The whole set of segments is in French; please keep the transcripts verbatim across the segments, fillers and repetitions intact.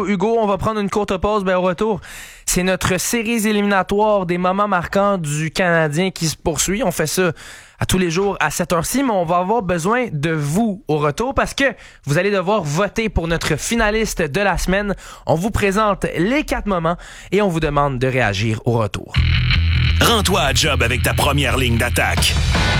beaucoup, Hugo. On va prendre une courte pause. Ben, au retour, c'est notre série éliminatoire des moments marquants du Canadien qui se poursuit. On fait ça à tous les jours à cette heure-ci, mais on va avoir besoin de vous au retour parce que vous allez devoir voter pour notre finaliste de la semaine. On vous présente les quatre moments et on vous demande de réagir au retour. Rends-toi à job avec ta première ligne d'attaque.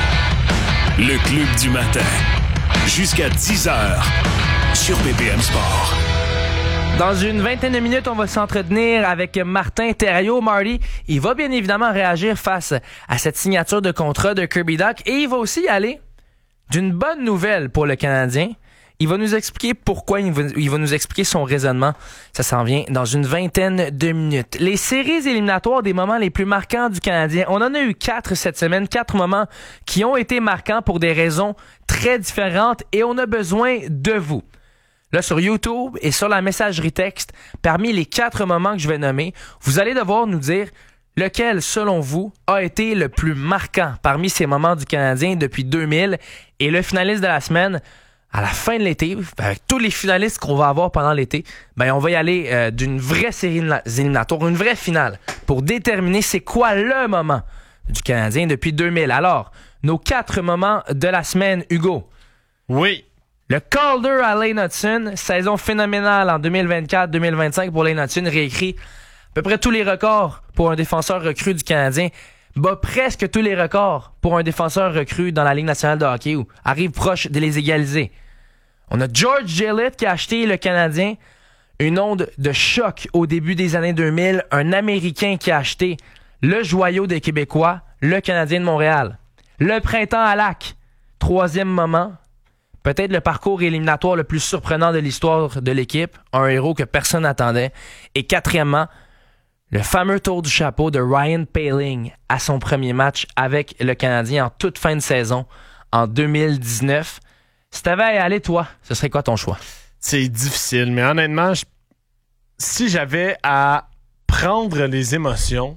Le Club du matin. Jusqu'à dix heures sur B P M Sport. Dans une vingtaine de minutes, on va s'entretenir avec Martin Thériault. Marty, il va bien évidemment réagir face à cette signature de contrat de Kirby Dach et il va aussi y aller d'une bonne nouvelle pour le Canadien. Il va nous expliquer pourquoi, il va, il va nous expliquer son raisonnement. Ça s'en vient dans une vingtaine de minutes. Les séries éliminatoires des moments les plus marquants du Canadien. On en a eu quatre cette semaine, quatre moments qui ont été marquants pour des raisons très différentes et on a besoin de vous. Là, sur YouTube et sur la messagerie texte, parmi les quatre moments que je vais nommer, vous allez devoir nous dire lequel, selon vous, a été le plus marquant parmi ces moments du Canadien depuis deux mille. Et le finaliste de la semaine, à la fin de l'été, avec tous les finalistes qu'on va avoir pendant l'été, ben on va y aller euh, d'une vraie série éliminatoire, une vraie finale, pour déterminer c'est quoi le moment du Canadien depuis deux mille. Alors, nos quatre moments de la semaine, Hugo. Oui. Le Calder à Lane Hutson, saison phénoménale en deux mille vingt-quatre deux mille vingt-cinq pour Lane Hutson, réécrit à peu près tous les records pour un défenseur recru du Canadien, bat presque tous les records pour un défenseur recru dans la Ligue nationale de hockey ou arrive proche de les égaliser. On a George Gillett qui a acheté le Canadien, une onde de choc au début des années deux mille, un Américain qui a acheté le joyau des Québécois, le Canadien de Montréal. Le printemps à Lac, troisième moment. Peut-être le parcours éliminatoire le plus surprenant de l'histoire de l'équipe, un héros que personne n'attendait. Et quatrièmement, le fameux tour du chapeau de Ryan Poehling à son premier match avec le Canadien en toute fin de saison en deux mille dix-neuf. Si t'avais à y aller, toi, ce serait quoi ton choix? C'est difficile, mais honnêtement, je... si j'avais à prendre les émotions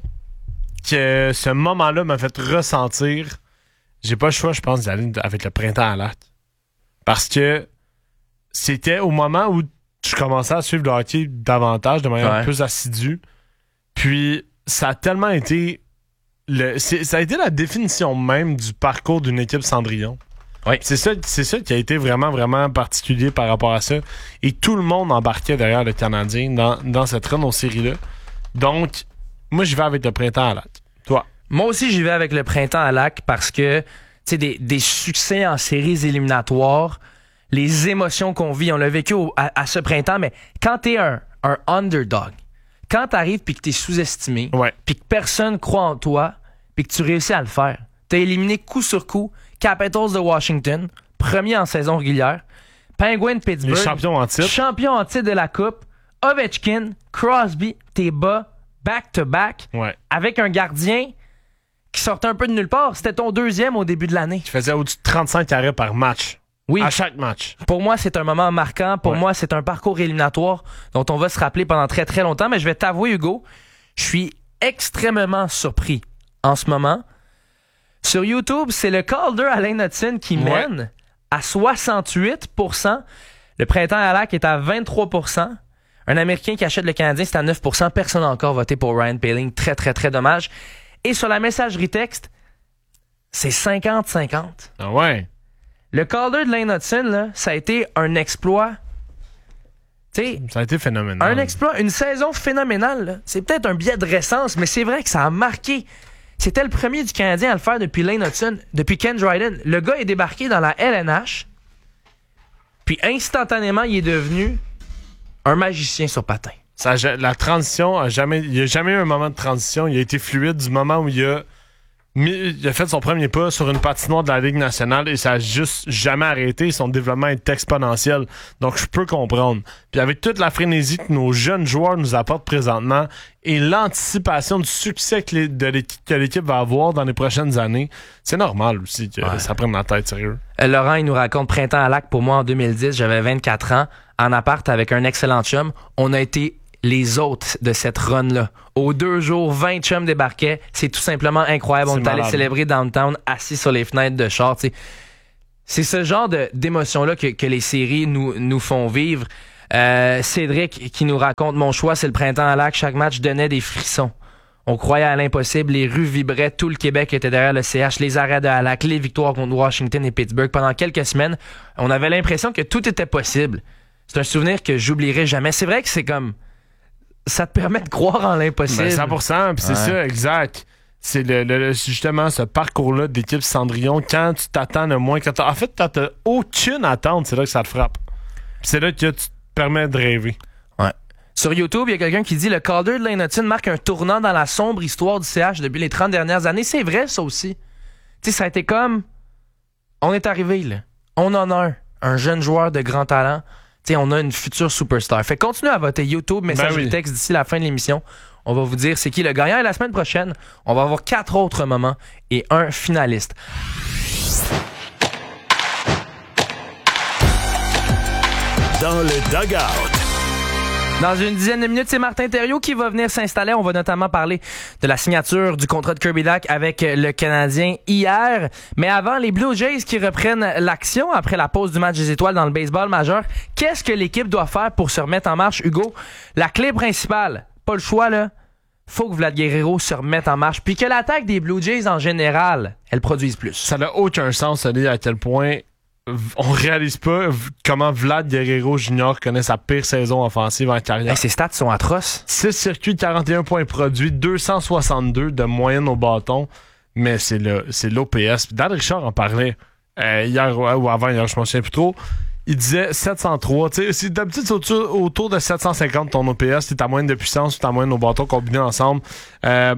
que ce moment-là m'a fait ressentir, j'ai pas le choix, je pense, d'aller avec le printemps à Lac. Parce que c'était au moment où je commençais à suivre le hockey davantage, de manière ouais. plus assidue. Puis ça a tellement été... Le, c'est, ça a été la définition même du parcours d'une équipe Cendrillon. Oui. C'est ça, c'est ça qui a été vraiment, vraiment particulier par rapport à ça. Et tout le monde embarquait derrière le Canadien dans, dans cette run aux séries-là. Donc, moi, j'y vais avec le printemps à Lac. Toi? Moi aussi, j'y vais avec le printemps à Lac parce que T'sais, des, des succès en séries éliminatoires, les émotions qu'on vit, on l'a vécu au, à, à ce printemps, mais quand t'es un, un underdog, quand t'arrives puis que t'es sous-estimé, ouais. puis que personne croit en toi, puis que tu réussis à le faire, t'as éliminé coup sur coup Capitals de Washington, premier en saison régulière, Penguins de Pittsburgh, les champions en titre, champion en titre de la Coupe, Ovechkin, Crosby, t'es bas, back-to-back, ouais. avec un gardien qui sortait un peu de nulle part. C'était ton deuxième au début de l'année. Tu faisais au-dessus de trente-cinq arrêts par match. Oui. À chaque match. Pour moi, c'est un moment marquant. Pour ouais. moi, c'est un parcours éliminatoire dont on va se rappeler pendant très, très longtemps. Mais je vais t'avouer, Hugo, je suis extrêmement surpris en ce moment. Sur YouTube, c'est le Calder à Lane Hutson qui ouais. mène à soixante-huit pour cent. Le printemps à Lac est à vingt-trois pour cent. Un Américain qui achète le Canadien, c'est à neuf pour cent. Personne n'a encore voté pour Ryan Poehling. Très, très, très dommage. Et sur la messagerie texte, c'est cinquante cinquante. Ah ouais? Le Calder de Lane Hutson, là, ça a été un exploit. T'sais, ça a été phénoménal. Un exploit, une saison phénoménale. Là. C'est peut-être un biais de récence, mais c'est vrai que ça a marqué. C'était le premier du Canadien à le faire depuis Lane Hutson, depuis Ken Dryden. Le gars est débarqué dans la L N H, puis instantanément, il est devenu un magicien sur patin. Ça, la transition a jamais, il n'y a jamais eu un moment de transition. Il a été fluide du moment où il a, mis, il a fait son premier pas sur une patinoire de la Ligue nationale et ça a juste jamais arrêté. Son développement est exponentiel. Donc, je peux comprendre. Puis avec toute la frénésie que nos jeunes joueurs nous apportent présentement et l'anticipation du succès que, les, de l'équipe, que l'équipe va avoir dans les prochaines années, c'est normal aussi que ouais. ça prenne la tête, sérieux. Euh, Laurent, il nous raconte Printemps à Lac. Pour moi, en deux mille dix, j'avais vingt-quatre ans, en appart avec un excellent chum. On a été les hôtes de cette run-là. Aux deux jours, vingt chums débarquaient. C'est tout simplement incroyable. C'est on est allé célébrer downtown, assis sur les fenêtres de char. T'sais. C'est ce genre de, d'émotion-là que, que les séries nous, nous font vivre. Euh, Cédric qui nous raconte « Mon choix, c'est le printemps à Lac. Chaque match donnait des frissons. On croyait à l'impossible. Les rues vibraient. Tout le Québec était derrière le C H. Les arrêts de Halak, les victoires contre Washington et Pittsburgh. Pendant quelques semaines, on avait l'impression que tout était possible. C'est un souvenir que j'oublierai jamais. C'est vrai que c'est comme... Ça te permet de croire en l'impossible. Ben cent pour cent, puis c'est ouais. ça, exact. C'est le, le, justement ce parcours-là d'équipe Cendrillon. Quand tu t'attends le moins... Quand t'as, en fait, quand t'as aucune attente, c'est là que ça te frappe. Puis c'est là que tu te permets de rêver. Ouais. Sur YouTube, il y a quelqu'un qui dit « Le Calder de Lane Hutton marque un tournant dans la sombre histoire du C H depuis les trente dernières années. » C'est vrai, ça aussi. Tu sais, ça a été comme... On est arrivé, là. On en a un. Un jeune joueur de grand talent. Tu sais, on a une future superstar. Fait continuez à voter YouTube, message ben oui. texte d'ici la fin de l'émission. On va vous dire c'est qui le gagnant. Et la semaine prochaine, on va avoir quatre autres moments et un finaliste. Dans le dugout. Dans une dizaine de minutes, c'est Martin Thériault qui va venir s'installer. On va notamment parler de la signature du contrat de Kirby Dach avec le Canadien hier. Mais avant, les Blue Jays qui reprennent l'action après la pause du match des étoiles dans le baseball majeur. Qu'est-ce que l'équipe doit faire pour se remettre en marche, Hugo? La clé principale, pas le choix, là. Faut que Vlad Guerrero se remette en marche. Puis que l'attaque des Blue Jays, en général, elle produise plus. Ça n'a aucun sens, ça dit à quel point... On réalise pas comment Vlad Guerrero Junior connaît sa pire saison offensive en carrière. Hey, ses stats sont atroces. six circuits, quarante et un points produits, deux cent soixante-deux de moyenne au bâton. Mais c'est le c'est l'O P S. Dan Richard en parlait euh, hier ou avant hier, je m'en souviens plus trop. Il disait sept cent trois. Tu sais, si d'habitude c'est autour, autour de sept cent cinquante ton O P S, c'est ta moyenne de puissance, c'est ta moyenne au bâton combinés ensemble. Euh,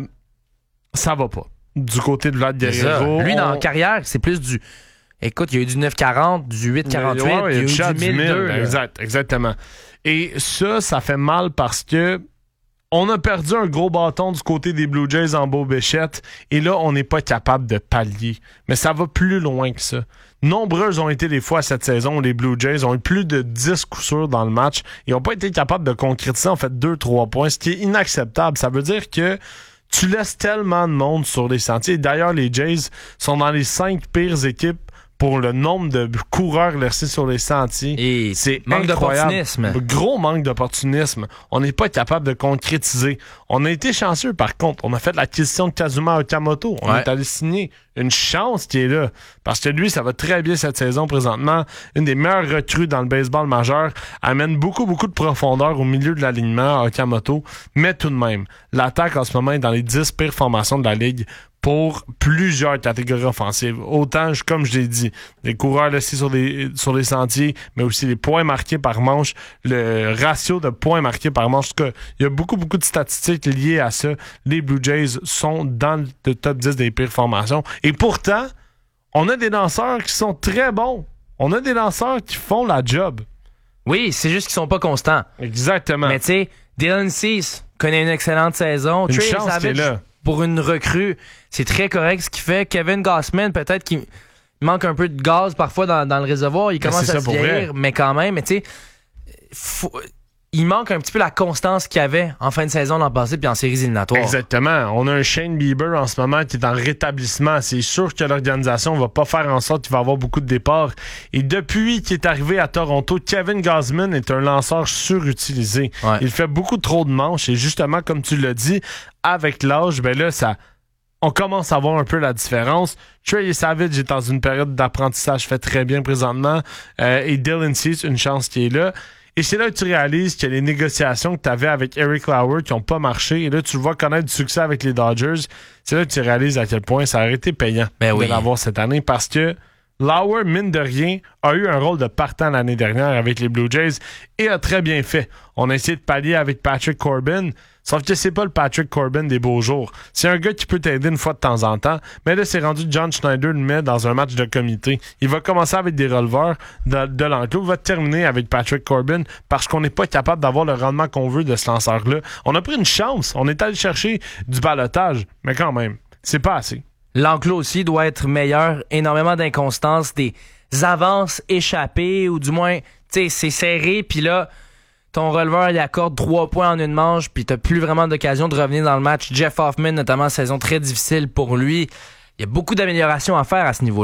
ça va pas. Du côté de Vlad Guerrero. Lui, dans on... la carrière, c'est plus du... Écoute, il y a eu du neuf quarante, du huit quarante-huit, ouais, ouais, il y a eu du mille deux. Exact, exactement. Et ça, ça fait mal parce que on a perdu un gros bâton du côté des Blue Jays en Beau Béchette et là, on n'est pas capable de pallier. Mais ça va plus loin que ça. Nombreuses ont été les fois cette saison où les Blue Jays ont eu plus de dix coups sûrs dans le match et n'ont pas été capables de concrétiser en fait deux trois points, ce qui est inacceptable. Ça veut dire que tu laisses tellement de monde sur les sentiers. D'ailleurs, les Jays sont dans les cinq pires équipes pour le nombre de coureurs laissés sur les sentiers. Et c'est manque incroyable. d'opportunisme. Gros manque d'opportunisme. On n'est pas capable de concrétiser. On a été chanceux, par contre. On a fait l'acquisition de Kazuma Okamoto. On ouais. est allé signer une chance qui est là. Parce que lui, ça va très bien cette saison présentement. Une des meilleures recrues dans le baseball majeur. Amène beaucoup, beaucoup de profondeur au milieu de l'alignement, Okamoto. Mais tout de même, l'attaque en ce moment est dans les dix pires formations de la Ligue pour plusieurs catégories offensives. Autant, comme je l'ai dit, les coureurs laissés sur les, sur les sentiers, mais aussi les points marqués par manche, le ratio de points marqués par manche. En tout cas, il y a beaucoup, beaucoup de statistiques liées à ça. Les Blue Jays sont dans le top dix des pires formations. Et pourtant, on a des lanceurs qui sont très bons. On a des lanceurs qui font la job. Oui, c'est juste qu'ils sont pas constants. Exactement. Mais tu sais, Dylan Cease connaît une excellente saison. Une Trey chance Savage, qui est là. Pour une recrue, c'est très correct ce qu'il fait. Kevin Gausman, peut-être qu'il manque un peu de gaz parfois dans, dans le réservoir. Il commence à se vieillir, mais quand même, mais tu sais, faut... il manque un petit peu la constance qu'il y avait en fin de saison l'an passé puis en séries éliminatoires. Exactement. On a un Shane Bieber en ce moment qui est en rétablissement. C'est sûr que l'organisation va pas faire en sorte qu'il va avoir beaucoup de départs. Et depuis qu'il est arrivé à Toronto, Kevin Gausman est un lanceur surutilisé. Ouais. Il fait beaucoup trop de manches et justement, comme tu l'as dit, avec l'âge, ben là, ça... on commence à voir un peu la différence. Trey Savage est dans une période d'apprentissage, fait très bien présentement. Euh, et Dylan Cease, une chance qui est là. Et c'est là que tu réalises que les négociations que tu avais avec Eric Lauer qui n'ont pas marché, et là tu le vois connaître du succès avec les Dodgers, c'est là que tu réalises à quel point ça aurait été payant ben de oui. l'avoir cette année parce que Lauer, mine de rien, a eu un rôle de partant l'année dernière avec les Blue Jays et a très bien fait. On a essayé de pallier avec Patrick Corbin, sauf que c'est pas le Patrick Corbin des beaux jours. C'est un gars qui peut t'aider une fois de temps en temps, mais là, c'est rendu John Schneider le met dans un match de comité. Il va commencer avec des releveurs de, de l'enclos, va terminer avec Patrick Corbin parce qu'on n'est pas capable d'avoir le rendement qu'on veut de ce lanceur-là. On a pris une chance. On est allé chercher du balotage, mais quand même, c'est pas assez. L'enclos aussi doit être meilleur. Énormément d'inconstance, des avances échappées, ou du moins, tu sais, c'est serré, puis là, ton releveur, il accorde trois points en une manche, puis t'as plus vraiment d'occasion de revenir dans le match. Jeff Hoffman, notamment, saison très difficile pour lui. Il y a beaucoup d'améliorations à faire à ce niveau-là.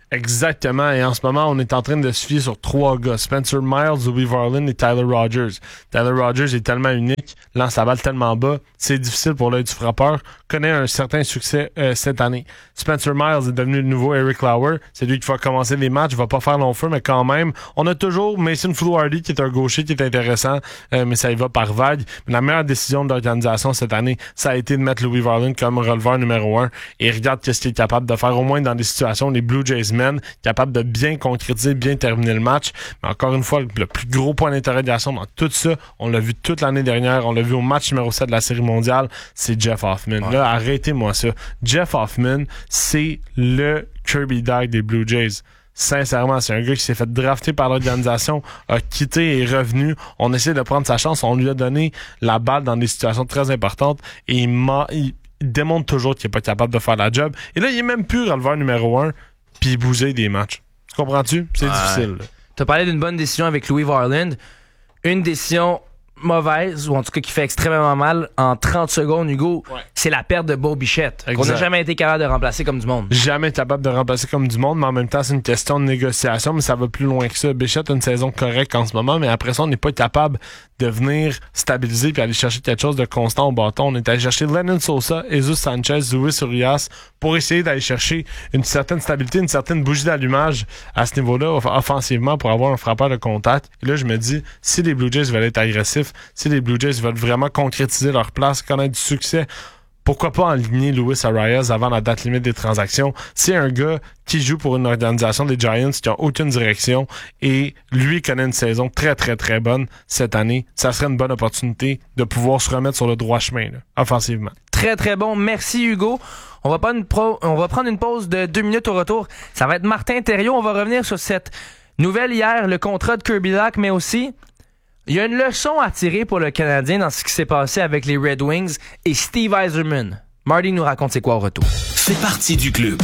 Exactement, et en ce moment, on est en train de se fier sur trois gars. Spencer Miles, Louis Varland et Tyler Rogers. Tyler Rogers est tellement unique, lance la balle tellement bas, c'est difficile pour l'œil du frappeur, connaît un certain succès euh, cette année. Spencer Miles est devenu le nouveau Eric Lauer, c'est lui qui va commencer les matchs, va pas faire long feu, mais quand même, on a toujours Mason Fluharty qui est un gaucher qui est intéressant, euh, mais ça y va par vague. Mais la meilleure décision de l'organisation cette année, ça a été de mettre Louis Varland comme releveur numéro un, et regarde qu'est-ce qu'il est capable de faire, au moins dans des situations, les Blue Jays men, capable de bien concrétiser, bien terminer le match. Mais encore une fois, le plus gros point d'interrogation dans tout ça, on l'a vu toute l'année dernière, on l'a vu au match numéro sept de la Série mondiale, c'est Jeff Hoffman. Ouais. Là, arrêtez-moi ça. Jeff Hoffman, c'est le Kirby Dach des Blue Jays. Sincèrement, c'est un gars qui s'est fait drafter par l'organisation, a quitté et est revenu. On essaie de prendre sa chance, on lui a donné la balle dans des situations très importantes et il m'a... Il, il démontre toujours qu'il n'est pas capable de faire la job. Et là, il est même plus releveur numéro un, puis il bousille des matchs. Tu comprends-tu? C'est ouais. difficile. Tu as parlé d'une bonne décision avec Louis Varland. Une décision mauvaise, ou en tout cas qui fait extrêmement mal en trente secondes, Hugo, ouais. c'est la perte de Bo Bichette, qu'on n'a jamais été capable de remplacer comme du monde. Jamais capable de remplacer comme du monde, mais en même temps, c'est une question de négociation, mais ça va plus loin que ça. Bichette a une saison correcte en ce moment, mais après ça, on n'est pas capable de venir stabiliser puis aller chercher quelque chose de constant au bâton. On est allé chercher Lennon Sosa, Jesus Sanchez, Luis Urias pour essayer d'aller chercher une certaine stabilité, une certaine bougie d'allumage à ce niveau-là, off- offensivement, pour avoir un frappeur de contact. Et là, je me dis, si les Blue Jays veulent être agressifs, si les Blue Jays veulent vraiment concrétiser leur place, connaître du succès, pourquoi pas aligner Luis Arias avant la date limite des transactions? C'est un gars qui joue pour une organisation des Giants qui n'a aucune direction et lui connaît une saison très, très, très bonne cette année. Ça serait une bonne opportunité de pouvoir se remettre sur le droit chemin, là, offensivement. Très, très bon. Merci, Hugo. On va, pas une pro... On va prendre une pause de deux minutes au retour. Ça va être Martin Thériault. On va revenir sur cette nouvelle hier, le contrat de Kirby Dach, mais aussi... il y a une leçon à tirer pour le Canadien dans ce qui s'est passé avec les Red Wings et Steve Yzerman. Marty nous raconte c'est quoi au retour. Fais partie du club.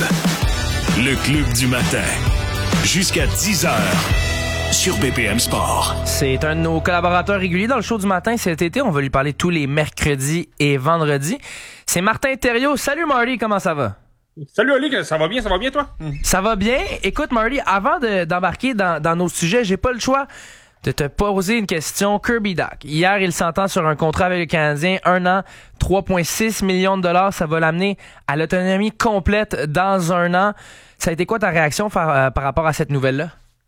Le club du matin. Jusqu'à dix heures sur B P M Sport. C'est un de nos collaborateurs réguliers dans le show du matin cet été. On va lui parler tous les mercredis et vendredis. C'est Martin Thériault. Salut Marty, comment ça va? Salut Oli, ça va bien, ça va bien toi? Ça va bien. Écoute Marty, avant de, d'embarquer dans, dans nos sujets, j'ai pas le choix de te poser une question. Kirby Dach. Hier, il s'entend sur un contrat avec le Canadien, un an, trois virgule six millions de dollars. Ça va l'amener à l'autonomie complète dans un an. Ça a été quoi ta réaction par, euh, par rapport à cette nouvelle-là?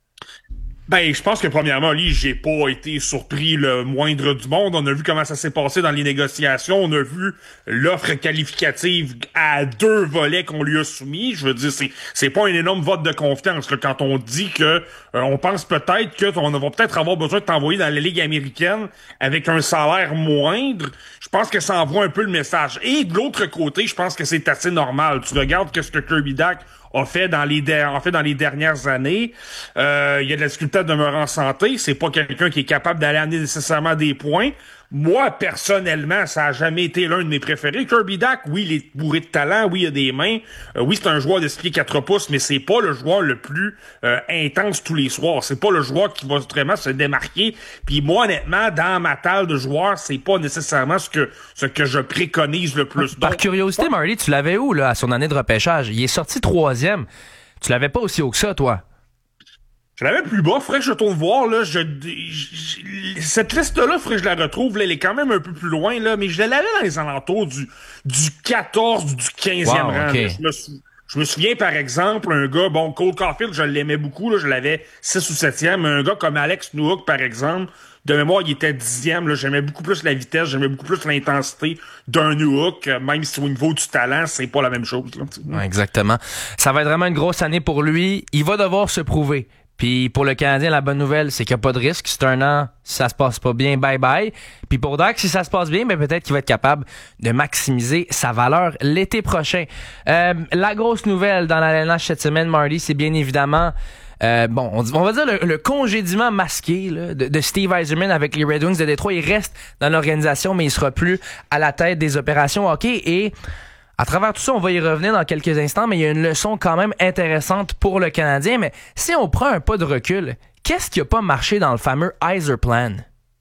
Ben, je pense que premièrement, Oli, j'ai pas été surpris le moindre du monde. On a vu comment ça s'est passé dans les négociations. On a vu l'offre qualificative à deux volets qu'on lui a soumis. Je veux dire, c'est c'est pas un énorme vote de confiance là, quand on dit que euh, on pense peut-être que on va peut-être avoir besoin de t'envoyer dans la Ligue américaine avec un salaire moindre. Je pense que ça envoie un peu le message. Et de l'autre côté, je pense que c'est assez normal. Tu regardes que ce que Kirby Dach a fait dans les der- en fait dans les dernières années. Euh, il y a de la difficulté à demeurer en santé. C'est pas quelqu'un qui est capable d'aller amener nécessairement des points. Moi, personnellement, ça a jamais été l'un de mes préférés. Kirby Dach, oui, il est bourré de talent, oui, il a des mains. Euh, oui, c'est un joueur de six pieds quatre pouces, mais c'est pas le joueur le plus euh, intense tous les soirs. C'est pas le joueur qui va vraiment se démarquer. Puis moi, honnêtement, dans ma table de joueurs, c'est pas nécessairement ce que ce que je préconise le plus. Par Donc, curiosité, Marty, tu l'avais où là à son année de repêchage? Il est sorti troisième. Tu l'avais pas aussi haut que ça, toi? Je l'avais plus bas, faudrait que je tourne voir, là, je, je cette liste-là, faudrait que je la retrouve, là, elle est quand même un peu plus loin, là, mais je l'avais dans les alentours du, du quatorze, du quinzième wow, rang, okay. là. Je me sou... Je me souviens, par exemple, un gars, bon, Cole Caulfield, je l'aimais beaucoup, là, je l'avais six ou septième, un gars comme Alex Newhook, par exemple, de mémoire, il était dixième, là, j'aimais beaucoup plus la vitesse, j'aimais beaucoup plus l'intensité d'un Newhook, même si au niveau du talent, c'est pas la même chose, là. Ouais, exactement. Ça va être vraiment une grosse année pour lui. Il va devoir se prouver. Puis pour le Canadien, la bonne nouvelle, c'est qu'il n'y a pas de risque. C'est un an, si ça se passe pas bien, bye-bye. Puis pour Dach, si ça se passe bien, ben peut-être qu'il va être capable de maximiser sa valeur l'été prochain. Euh, la grosse nouvelle dans la L N H cette semaine, Marty, c'est bien évidemment... Euh, bon, on, dit, on va dire le, le congédiement masqué là, de, de Steve Yzerman avec les Red Wings de Détroit. Il reste dans l'organisation, mais il sera plus à la tête des opérations hockey. Et à travers tout ça, on va y revenir dans quelques instants, mais il y a une leçon quand même intéressante pour le Canadien. Mais si on prend un pas de recul, qu'est-ce qui a pas marché dans le fameux Yzer Plan?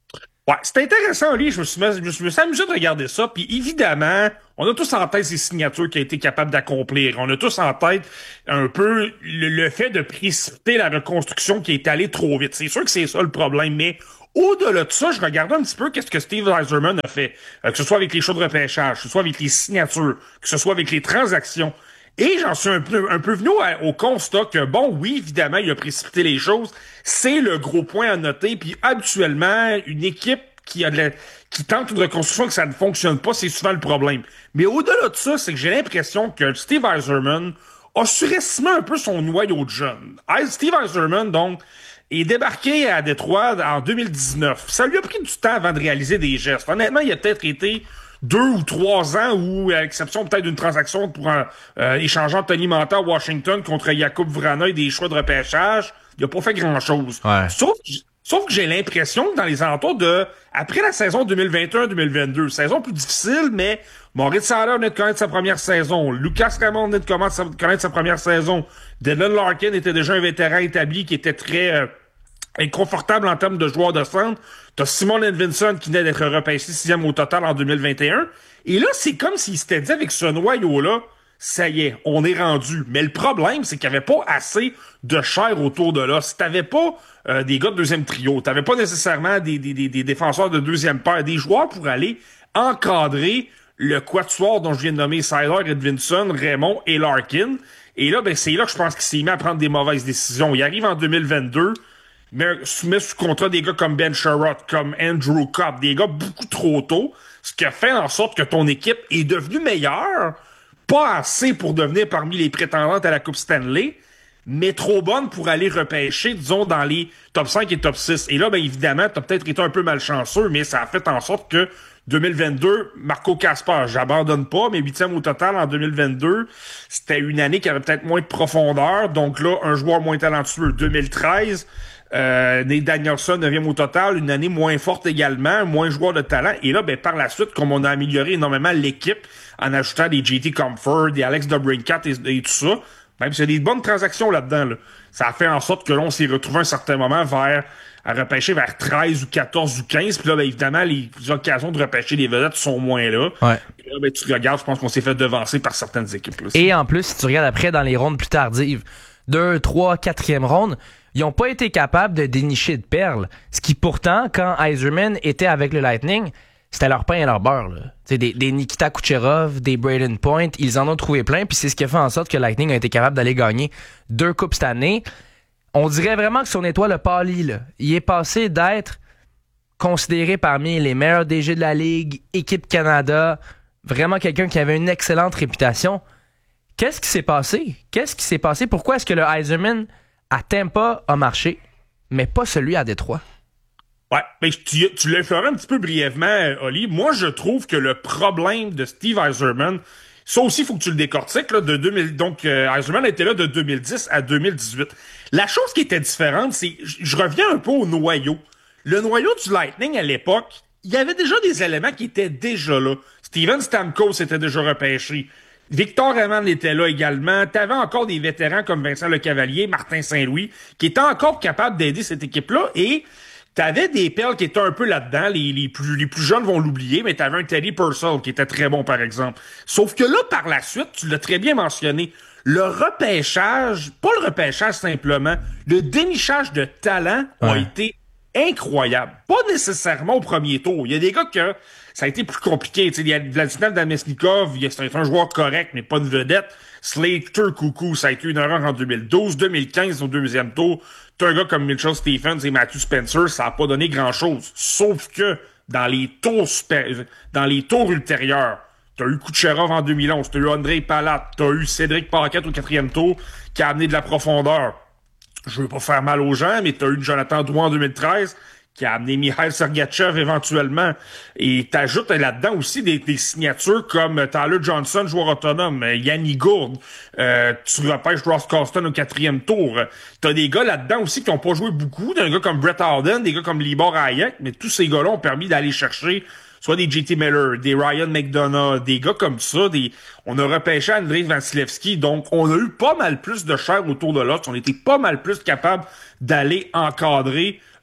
Ouais, c'est intéressant, Oli. Je me suis, je me suis amusé de regarder ça. Puis évidemment, on a tous en tête ces signatures qu'il a été capable d'accomplir. On a tous en tête un peu le, le fait de précipiter la reconstruction qui est allée trop vite. C'est sûr que c'est ça le problème, mais au-delà de ça, je regardais un petit peu qu'est-ce que Steve Yzerman a fait. Euh, que ce soit avec les choix de repêchage, que ce soit avec les signatures, que ce soit avec les transactions. Et j'en suis un peu, un peu venu à, au constat que, bon, oui, évidemment, il a précipité les choses. C'est le gros point à noter. Puis habituellement, une équipe qui a de la, qui tente une reconstruction et que ça ne fonctionne pas, c'est souvent le problème. Mais au-delà de ça, c'est que j'ai l'impression que Steve Yzerman a surestimé un peu son noyau de jeunes. Steve Yzerman, donc, est débarqué à Détroit en deux mille dix-neuf. Ça lui a pris du temps avant de réaliser des gestes. Honnêtement, il a peut-être été deux ou trois ans où, à l'exception peut-être d'une transaction pour un euh, échangeant Tony Manta à Washington contre Jakub Vrana et des choix de repêchage, il a pas fait grand-chose. Ouais. Sauf, sauf que j'ai l'impression que dans les alentours de... Après la saison deux mille vingt et un deux mille vingt-deux, saison plus difficile, mais Moritz Seider venait de connaître sa première saison. Lucas Raymond venait de connaître sa première saison. Dylan Larkin était déjà un vétéran établi qui était très... Euh, inconfortable en termes de joueurs de centre. T'as Simon Edvinson qui venait d'être repêché sixième au total en deux mille vingt et un. Et là, c'est comme s'il s'était dit avec ce noyau-là, ça y est, on est rendu. Mais le problème, c'est qu'il n'y avait pas assez de chair autour de là. Si t'avais pas euh, des gars de deuxième trio, t'avais pas nécessairement des, des, des, des défenseurs de deuxième paire, des joueurs pour aller encadrer le quatuor dont je viens de nommer Seider, Edvinson, Raymond et Larkin. Et là, ben c'est là que je pense qu'il s'est mis à prendre des mauvaises décisions. Il arrive en deux mille vingt-deux, mais met sous contrat des gars comme Ben Sherratt, comme Andrew Copp, des gars beaucoup trop tôt, ce qui a fait en sorte que ton équipe est devenue meilleure, pas assez pour devenir parmi les prétendantes à la Coupe Stanley, mais trop bonne pour aller repêcher, disons, dans les top cinq et top six. Et là, ben évidemment, t'as peut-être été un peu malchanceux, mais ça a fait en sorte que deux mille vingt-deux, Marco Kasper, j'abandonne pas, mais huitième au total en deux mille vingt-deux, c'était une année qui avait peut-être moins de profondeur, donc là, un joueur moins talentueux. deux mille treize, Euh, Nate Danielson, neuvième au total, une année moins forte également, moins joueur de talent. Et là, ben par la suite, comme on a amélioré énormément l'équipe en ajoutant des J T Comfort, des Alex DeBrincat et, et tout ça, même s'il y a des bonnes transactions là-dedans, là, ça a fait en sorte que l'on s'est retrouvé à un certain moment vers à repêcher vers treize ou quatorze ou quinze. Puis là, ben évidemment, les occasions de repêcher des vedettes sont moins là. Ouais. Et là, ben tu regardes, je pense qu'on s'est fait devancer par certaines équipes. Là, et en plus, si tu regardes après dans les rondes plus tardives, deux, trois, quatrième ronde, ils n'ont pas été capables de dénicher de perles. Ce qui pourtant, quand Yzerman était avec le Lightning, c'était leur pain et leur beurre. Là. Des, des Nikita Kucherov, des Braden Point, ils en ont trouvé plein, puis c'est ce qui a fait en sorte que le Lightning a été capable d'aller gagner deux coupes cette année. On dirait vraiment que son étoile a pâli. Là. Il est passé d'être considéré parmi les meilleurs D G de la Ligue, équipe Canada, vraiment quelqu'un qui avait une excellente réputation. Qu'est-ce qui s'est passé? Qu'est-ce qui s'est passé? Pourquoi est-ce que le Yzerman à Tampa a marché, mais pas celui à Détroit? Ouais, mais tu, tu l'as effleuré un petit peu brièvement, Oli. Moi, je trouve que le problème de Steve Yzerman, ça aussi, il faut que tu le décortiques, là, de deux mille, donc, euh, Yzerman était là de deux mille dix à deux mille dix-huit. La chose qui était différente, c'est, je reviens un peu au noyau. Le noyau du Lightning, à l'époque, il y avait déjà des éléments qui étaient déjà là. Steven Stamkos était déjà repêché. Victor Raymond était là également. T'avais encore des vétérans comme Vincent Lecavalier, Martin Saint-Louis, qui étaient encore capables d'aider cette équipe-là. Et t'avais des perles qui étaient un peu là-dedans. Les, les, plus, les plus jeunes vont l'oublier, mais t'avais un Teddy Purcell qui était très bon, par exemple. Sauf que là, par la suite, tu l'as très bien mentionné, le repêchage, pas le repêchage simplement, le dénichage de talent ouais. a été incroyable. Pas nécessairement au premier tour. Il y a des gars que ça a été plus compliqué. Tu sais, il y a Vladimir Damesnikov, c'est un joueur correct, mais pas une vedette. Slater Coucou, ça a été une erreur en deux mille douze. deux mille quinze, au deuxième tour, t'as un gars comme Mitchell Stephens et Matthew Spencer, ça a pas donné grand-chose. Sauf que dans les tours super, dans les tours ultérieurs, t'as eu Kucherov en deux mille onze, t'as eu Andrei Palat, t'as eu Cédric Paquette au quatrième tour, qui a amené de la profondeur. Je veux pas faire mal aux gens, mais t'as eu Jonathan Drouin en deux mille treize, qui a amené Mikhail Sergachev éventuellement. Et t'ajoutes là-dedans aussi des, des signatures comme Tyler Johnson, joueur autonome, Yanni Gourde, euh, tu repêches Ross Coston au quatrième tour. T'as des gars là-dedans aussi qui ont pas joué beaucoup, des gars comme Brett Howden, des gars comme Libor Hayek, mais tous ces gars-là ont permis d'aller chercher soit des J T Miller, des Ryan McDonough, des gars comme ça, des, on a repêché Andrei Vasilevski, donc on a eu pas mal plus de chair autour de l'autre, on était pas mal plus capable d'aller encadrer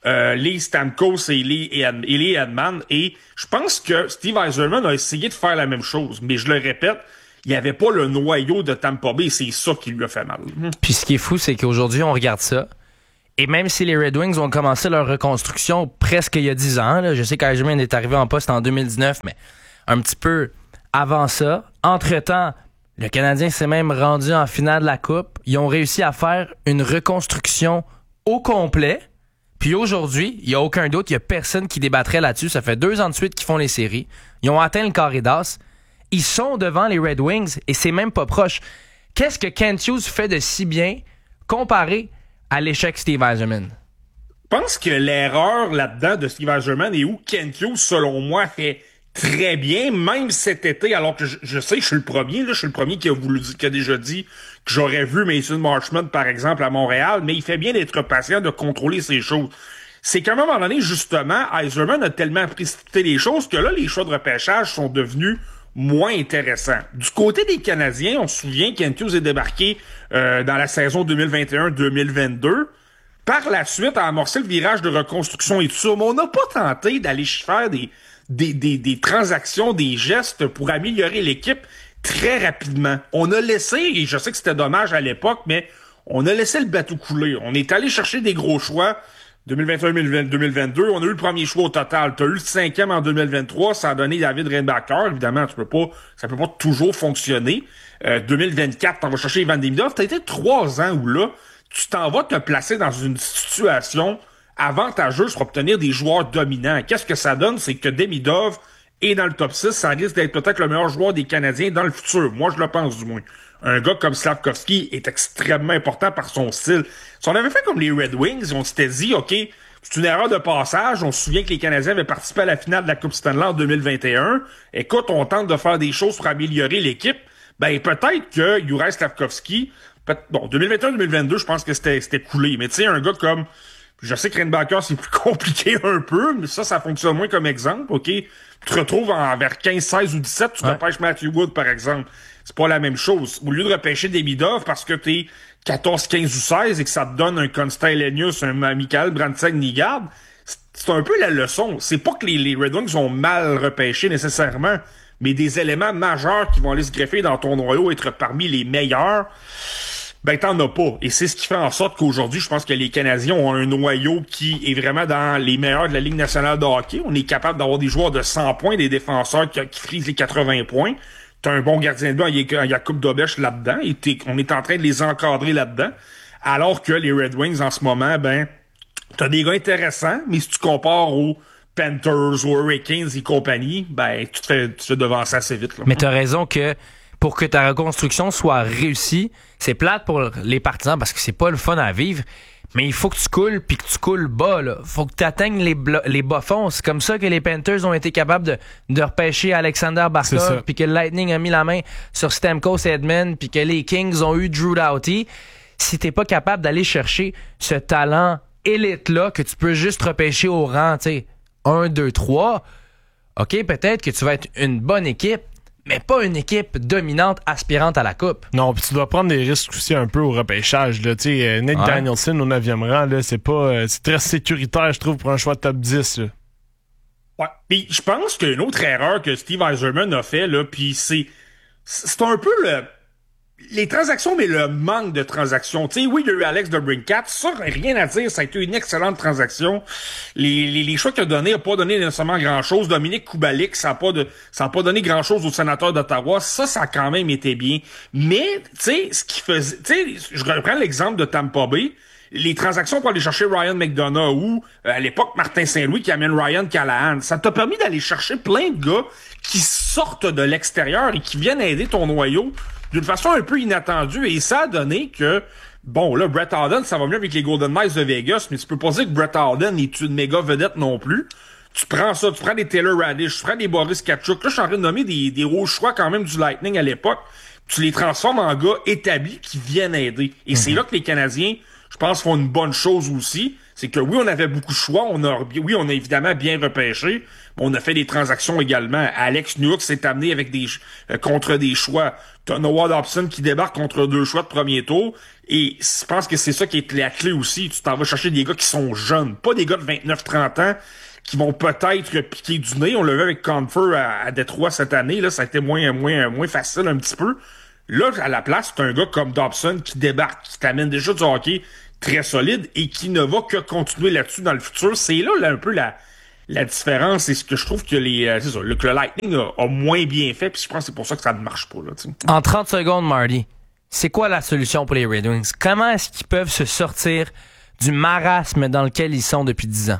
euh, les Stamkos et les, et, et les Edman. Et je pense que Steve Yzerman a essayé de faire la même chose. Mais je le répète, il n'y avait pas le noyau de Tampa Bay. C'est ça qui lui a fait mal. Puis ce qui est fou, c'est qu'aujourd'hui, on regarde ça. Et même si les Red Wings ont commencé leur reconstruction presque il y a dix ans, là, je sais qu'Yzerman est arrivé en poste en deux mille dix-neuf, mais un petit peu avant ça. Entre-temps, le Canadien s'est même rendu en finale de la Coupe. Ils ont réussi à faire une reconstruction au complet. Puis aujourd'hui, il n'y a aucun doute, il n'y a personne qui débattrait là-dessus. Ça fait deux ans de suite qu'ils font les séries. Ils ont atteint le carré d'as. Ils sont devant les Red Wings et c'est même pas proche. Qu'est-ce que Kent Hughes fait de si bien comparé à l'échec Steve Yzerman? Je pense que l'erreur là-dedans de Steve Yzerman est où Kent Hughes, selon moi, fait très bien, même cet été, alors que je, je sais que je suis le premier, là, je suis le premier qui a voulu qui a déjà dit que j'aurais vu Mason Marchment, par exemple, à Montréal, mais il fait bien d'être patient, de contrôler ces choses. C'est qu'à un moment donné, justement, Yzerman a tellement précipité les choses que là, les choix de repêchage sont devenus moins intéressants. Du côté des Canadiens, on se souvient qu'Kent Hughes est débarqué euh, dans la saison deux mille vingt et un deux mille vingt-deux. Par la suite, a amorcé le virage de reconstruction et tout ça, mais on n'a pas tenté d'aller faire des Des, des, des transactions, des gestes pour améliorer l'équipe très rapidement. On a laissé, et je sais que c'était dommage à l'époque, mais on a laissé le bateau couler. On est allé chercher des gros choix. deux mille vingt et un deux mille vingt-deux, on a eu le premier choix au total. Tu as eu le cinquième en deux mille vingt-trois, ça a donné David Reinbacher. Évidemment, tu peux pas, ça peut pas toujours fonctionner. Euh, deux mille vingt-quatre, t'en vas chercher Ivan Demidov. T'as été trois ans où là, tu t'en vas te placer dans une situation avantageuse pour obtenir des joueurs dominants. Qu'est-ce que ça donne? C'est que Demidov est dans le top six. Ça risque d'être peut-être le meilleur joueur des Canadiens dans le futur. Moi, je le pense du moins. Un gars comme Slavkovski est extrêmement important par son style. Si on avait fait comme les Red Wings, on s'était dit, OK, c'est une erreur de passage. On se souvient que les Canadiens avaient participé à la finale de la Coupe Stanley en deux mille vingt et un. Écoute, on tente de faire des choses pour améliorer l'équipe. Ben, peut-être que Juraj Slavkovski, bon, deux mille vingt et un deux mille vingt-deux, je pense que c'était, c'était coulé. Mais tu sais, un gars comme je sais que Reinbacher, c'est plus compliqué un peu, mais ça, ça fonctionne moins comme exemple, OK? Tu te retrouves en, vers quinze, seize ou dix-sept, tu ouais. repêches Matthew Wood, par exemple. C'est pas la même chose. Au lieu de repêcher Demidov parce que t'es quatorze, quinze ou seize et que ça te donne un Constant Elenius, un Michael Brandsegg-Nygard, c'est un peu la leçon. C'est pas que les, les Red Wings ont mal repêché nécessairement, mais des éléments majeurs qui vont aller se greffer dans ton noyau, être parmi les meilleurs, ben t'en as pas. Et c'est ce qui fait en sorte qu'aujourd'hui, je pense que les Canadiens ont un noyau qui est vraiment dans les meilleurs de la Ligue nationale de hockey. On est capable d'avoir des joueurs de cent points, des défenseurs qui, qui frisent les quatre-vingts points. T'as un bon gardien de but, il y a Jakub Dobeš là-dedans, et on est en train de les encadrer là-dedans. Alors que les Red Wings, en ce moment, ben, t'as des gars intéressants, mais si tu compares aux Panthers, aux Hurricanes et compagnie, ben, tu te fais, tu te fais devancer assez vite, là. Mais t'as raison que pour que ta reconstruction soit réussie, c'est plate pour les partisans parce que c'est pas le fun à vivre, mais il faut que tu coules puis que tu coules bas, là. Faut que tu atteignes les, blo- les bas-fonds. C'est comme ça que les Panthers ont été capables de, de repêcher Alexander Barkov puis que le Lightning a mis la main sur Stamkos et Edman puis que les Kings ont eu Drew Doughty. Si t'es pas capable d'aller chercher ce talent élite-là que tu peux juste repêcher au rang, tu sais, un, deux, trois, OK, peut-être que tu vas être une bonne équipe, mais pas une équipe dominante aspirante à la coupe. Non, puis tu dois prendre des risques aussi un peu au repêchage. Là. Euh, Nate ouais. Danielson au neuvième rang, là, c'est pas euh, c'est très sécuritaire, je trouve, pour un choix de top dix. Là. Ouais. Puis je pense qu'une autre erreur que Steve Yzerman a fait, là, puis c'est c'est un peu le les transactions, mais le manque de transactions. Tu sais, oui, il y a eu Alex DeBrincat, ça, rien à dire, ça a été une excellente transaction. Les, les, les choix qu'il a donnés n'ont pas donné nécessairement grand-chose. Dominique Kubalik, ça n'a pas de, ça a pas donné grand-chose aux sénateurs d'Ottawa. Ça, ça a quand même été bien. Mais, tu sais, ce qui faisait, tu sais, je reprends l'exemple de Tampa Bay. Les transactions pour aller chercher Ryan McDonough ou, euh, à l'époque, Martin Saint-Louis qui amène Ryan Callahan, ça t'a permis d'aller chercher plein de gars qui sortent de l'extérieur et qui viennent aider ton noyau d'une façon un peu inattendue, et ça a donné que, bon, là, Brett Howden, ça va mieux avec les Golden Knights de Vegas, mais tu peux pas dire que Brett Howden est une méga vedette non plus. Tu prends ça, tu prends des Taylor Radish, tu prends des Boris Katchouk, là, je suis en train de nommer des, des hauts choix quand même du Lightning à l'époque, tu les transformes en gars établis qui viennent aider. Et mm-hmm. c'est là que les Canadiens, je pense, font une bonne chose aussi, C'est que oui, on avait beaucoup de choix. On a, oui, on a évidemment bien repêché, mais on a fait des transactions également. Alex Newhook s'est amené avec des euh, contre des choix. T'as Noah Dobson qui débarque contre deux choix de premier tour. Et je pense que c'est ça qui est la clé aussi. Tu t'en vas chercher des gars qui sont jeunes, pas des gars de vingt-neuf trente ans qui vont peut-être piquer du nez. On l'a vu avec Confer à, à Détroit cette année. Là, ça a été moins, moins, moins facile un petit peu. Là, à la place, c'est un gars comme Dobson qui débarque, qui t'amène déjà du hockey très solide et qui ne va que continuer là-dessus dans le futur. C'est là, là un peu la, la différence. C'est ce que je trouve que les, euh, c'est ça, le, que le Lightning a, a moins bien fait. Puis je pense que c'est pour ça que ça ne marche pas. Là, t'sais. En trente secondes, Marty, c'est quoi la solution pour les Red Wings? Comment est-ce qu'ils peuvent se sortir du marasme dans lequel ils sont depuis dix ans?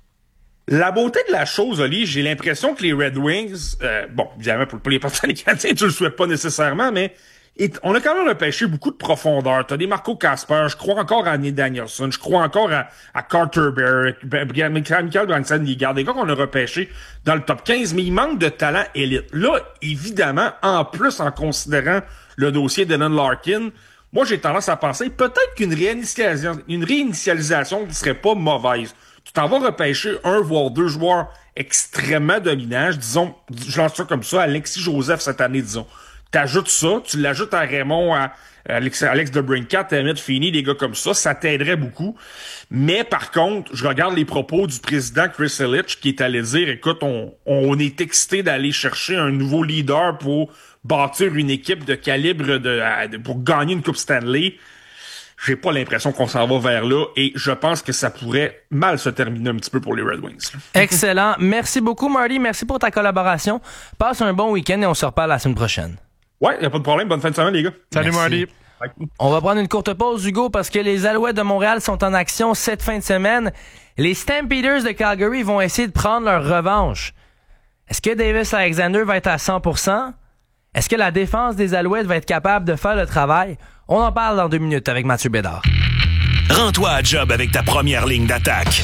La beauté de la chose, Oli, j'ai l'impression que les Red Wings, euh, bon, évidemment, pour, pour les partisans des Canadiens, tu le souhaites pas nécessairement, mais et on a quand même repêché beaucoup de profondeur. T'as des Marco Kasper, je crois encore à Nate Danielson, je crois encore à, à Carter Bear, Michael Branson, des gars, des gars qu'on a repêchés dans le top quinze, mais il manque de talent élite. Là, évidemment, en plus, en considérant le dossier d'Evan Larkin, moi, j'ai tendance à penser peut-être qu'une réinitialisation, une réinitialisation ne serait pas mauvaise. Tu t'en vas repêcher un, voire deux joueurs extrêmement dominants, disons, je lance ça comme ça, Alexis Joseph cette année, disons. T'ajoutes ça, tu l'ajoutes à Raymond, à Alex, Alex DeBrincat, à Emmett Feeney, des gars comme ça, ça t'aiderait beaucoup. Mais par contre, je regarde les propos du président Chris Ilitch qui est allé dire, écoute, on, on est excité d'aller chercher un nouveau leader pour bâtir une équipe de calibre de, de pour gagner une Coupe Stanley. J'ai pas l'impression qu'on s'en va vers là et je pense que ça pourrait mal se terminer un petit peu pour les Red Wings. Excellent. Merci beaucoup, Marty. Merci pour ta collaboration. Passe un bon week-end et on se reparle la semaine prochaine. Ouais, y a pas de problème. Bonne fin de semaine, les gars. Salut, Merci. Marty. On va prendre une courte pause, Hugo, parce que les Alouettes de Montréal sont en action cette fin de semaine. Les Stampeders de Calgary vont essayer de prendre leur revanche. Est-ce que Davis Alexander va être à cent pour cent? Est-ce que la défense des Alouettes va être capable de faire le travail? On en parle dans deux minutes avec Mathieu Bédard. Rends-toi à job avec ta première ligne d'attaque.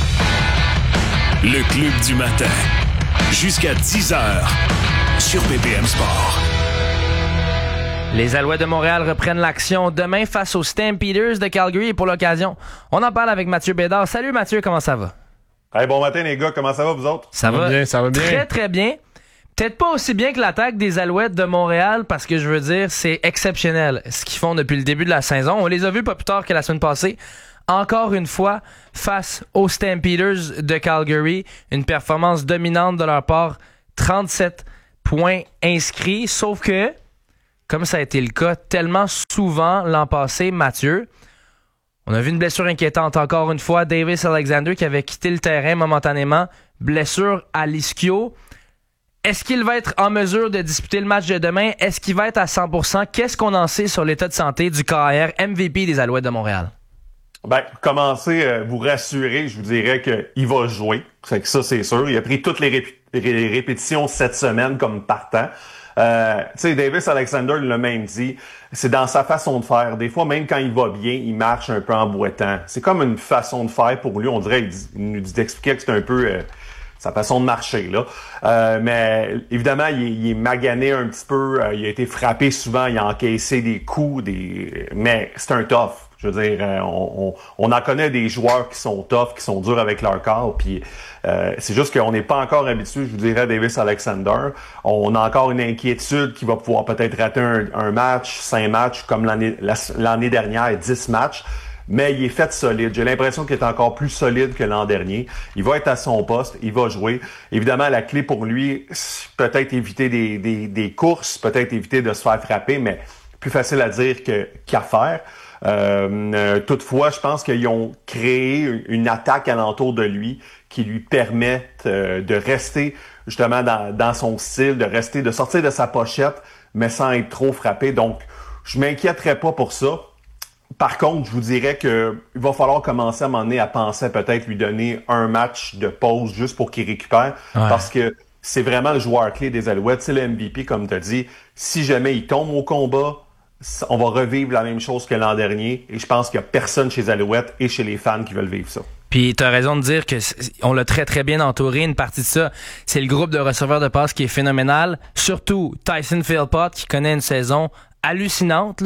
Le Club du matin. Jusqu'à dix heures sur B P M Sport. Les Alouettes de Montréal reprennent l'action demain face aux Stampeders de Calgary et pour l'occasion, on en parle avec Mathieu Bédard. Salut Mathieu, comment ça va? Hey, bon matin les gars, comment ça va vous autres? Ça, ça va bien, ça va bien. Très très bien. Peut-être pas aussi bien que l'attaque des Alouettes de Montréal parce que je veux dire, c'est exceptionnel ce qu'ils font depuis le début de la saison. On les a vus pas plus tard que la semaine passée. Encore une fois, face aux Stampeders de Calgary, une performance dominante de leur part, trente-sept points inscrits, sauf que, comme ça a été le cas tellement souvent l'an passé, Mathieu, on a vu une blessure inquiétante encore une fois, Davis Alexander qui avait quitté le terrain momentanément, blessure à l'ischio. Est-ce qu'il va être en mesure de disputer le match de demain? Est-ce qu'il va être à cent pour cent? Qu'est-ce qu'on en sait sur l'état de santé du K R, M V P des Alouettes de Montréal? Ben, commencez à vous rassurer, je vous dirais qu'il va jouer. C'est que ça, c'est sûr. Il a pris toutes les, rép- les répétitions cette semaine comme partant. Euh, tu sais, Davis Alexander l'a même dit, c'est dans sa façon de faire. Des fois, même quand il va bien, il marche un peu en boitant. C'est comme une façon de faire pour lui. On dirait, il, dit, il nous dit d'expliquer que c'est un peu... Euh, sa façon de marcher, là. Euh, mais évidemment, il est, il est magané un petit peu. Euh, il a été frappé souvent. Il a encaissé des coups. Des... Mais c'est un tough. Je veux dire, euh, on, on, on en connaît des joueurs qui sont tough, qui sont durs avec leur corps. Puis euh, c'est juste qu'on n'est pas encore habitué, je vous dirais, à Davis Alexander. On a encore une inquiétude qu'il va pouvoir peut-être rater un, un match, cinq matchs, comme l'année, la, l'année dernière, dix matchs. Mais il est fait solide. J'ai l'impression qu'il est encore plus solide que l'an dernier. Il va être à son poste, il va jouer. Évidemment, la clé pour lui, peut-être éviter des, des, des courses, peut-être éviter de se faire frapper, mais plus facile à dire que, qu'à faire. Euh, euh, toutefois, je pense qu'ils ont créé une attaque alentour de lui qui lui permet euh, de rester justement dans, dans son style, de rester, de sortir de sa pochette, mais sans être trop frappé. Donc, je m'inquiéterais pas pour ça. Par contre, je vous dirais que il va falloir commencer à un moment donné à penser à peut-être lui donner un match de pause juste pour qu'il récupère. Ouais. Parce que c'est vraiment le joueur clé des Alouettes. C'est le M V P, comme tu as dit. Si jamais il tombe au combat, on va revivre la même chose que l'an dernier. Et je pense qu'il n'y a personne chez les Alouettes et chez les fans qui veulent vivre ça. Puis t'as raison de dire que on l'a très très bien entouré. Une partie de ça, c'est le groupe de receveurs de passe qui est phénoménal. Surtout Tyson Philpott qui connaît une saison hallucinante, là.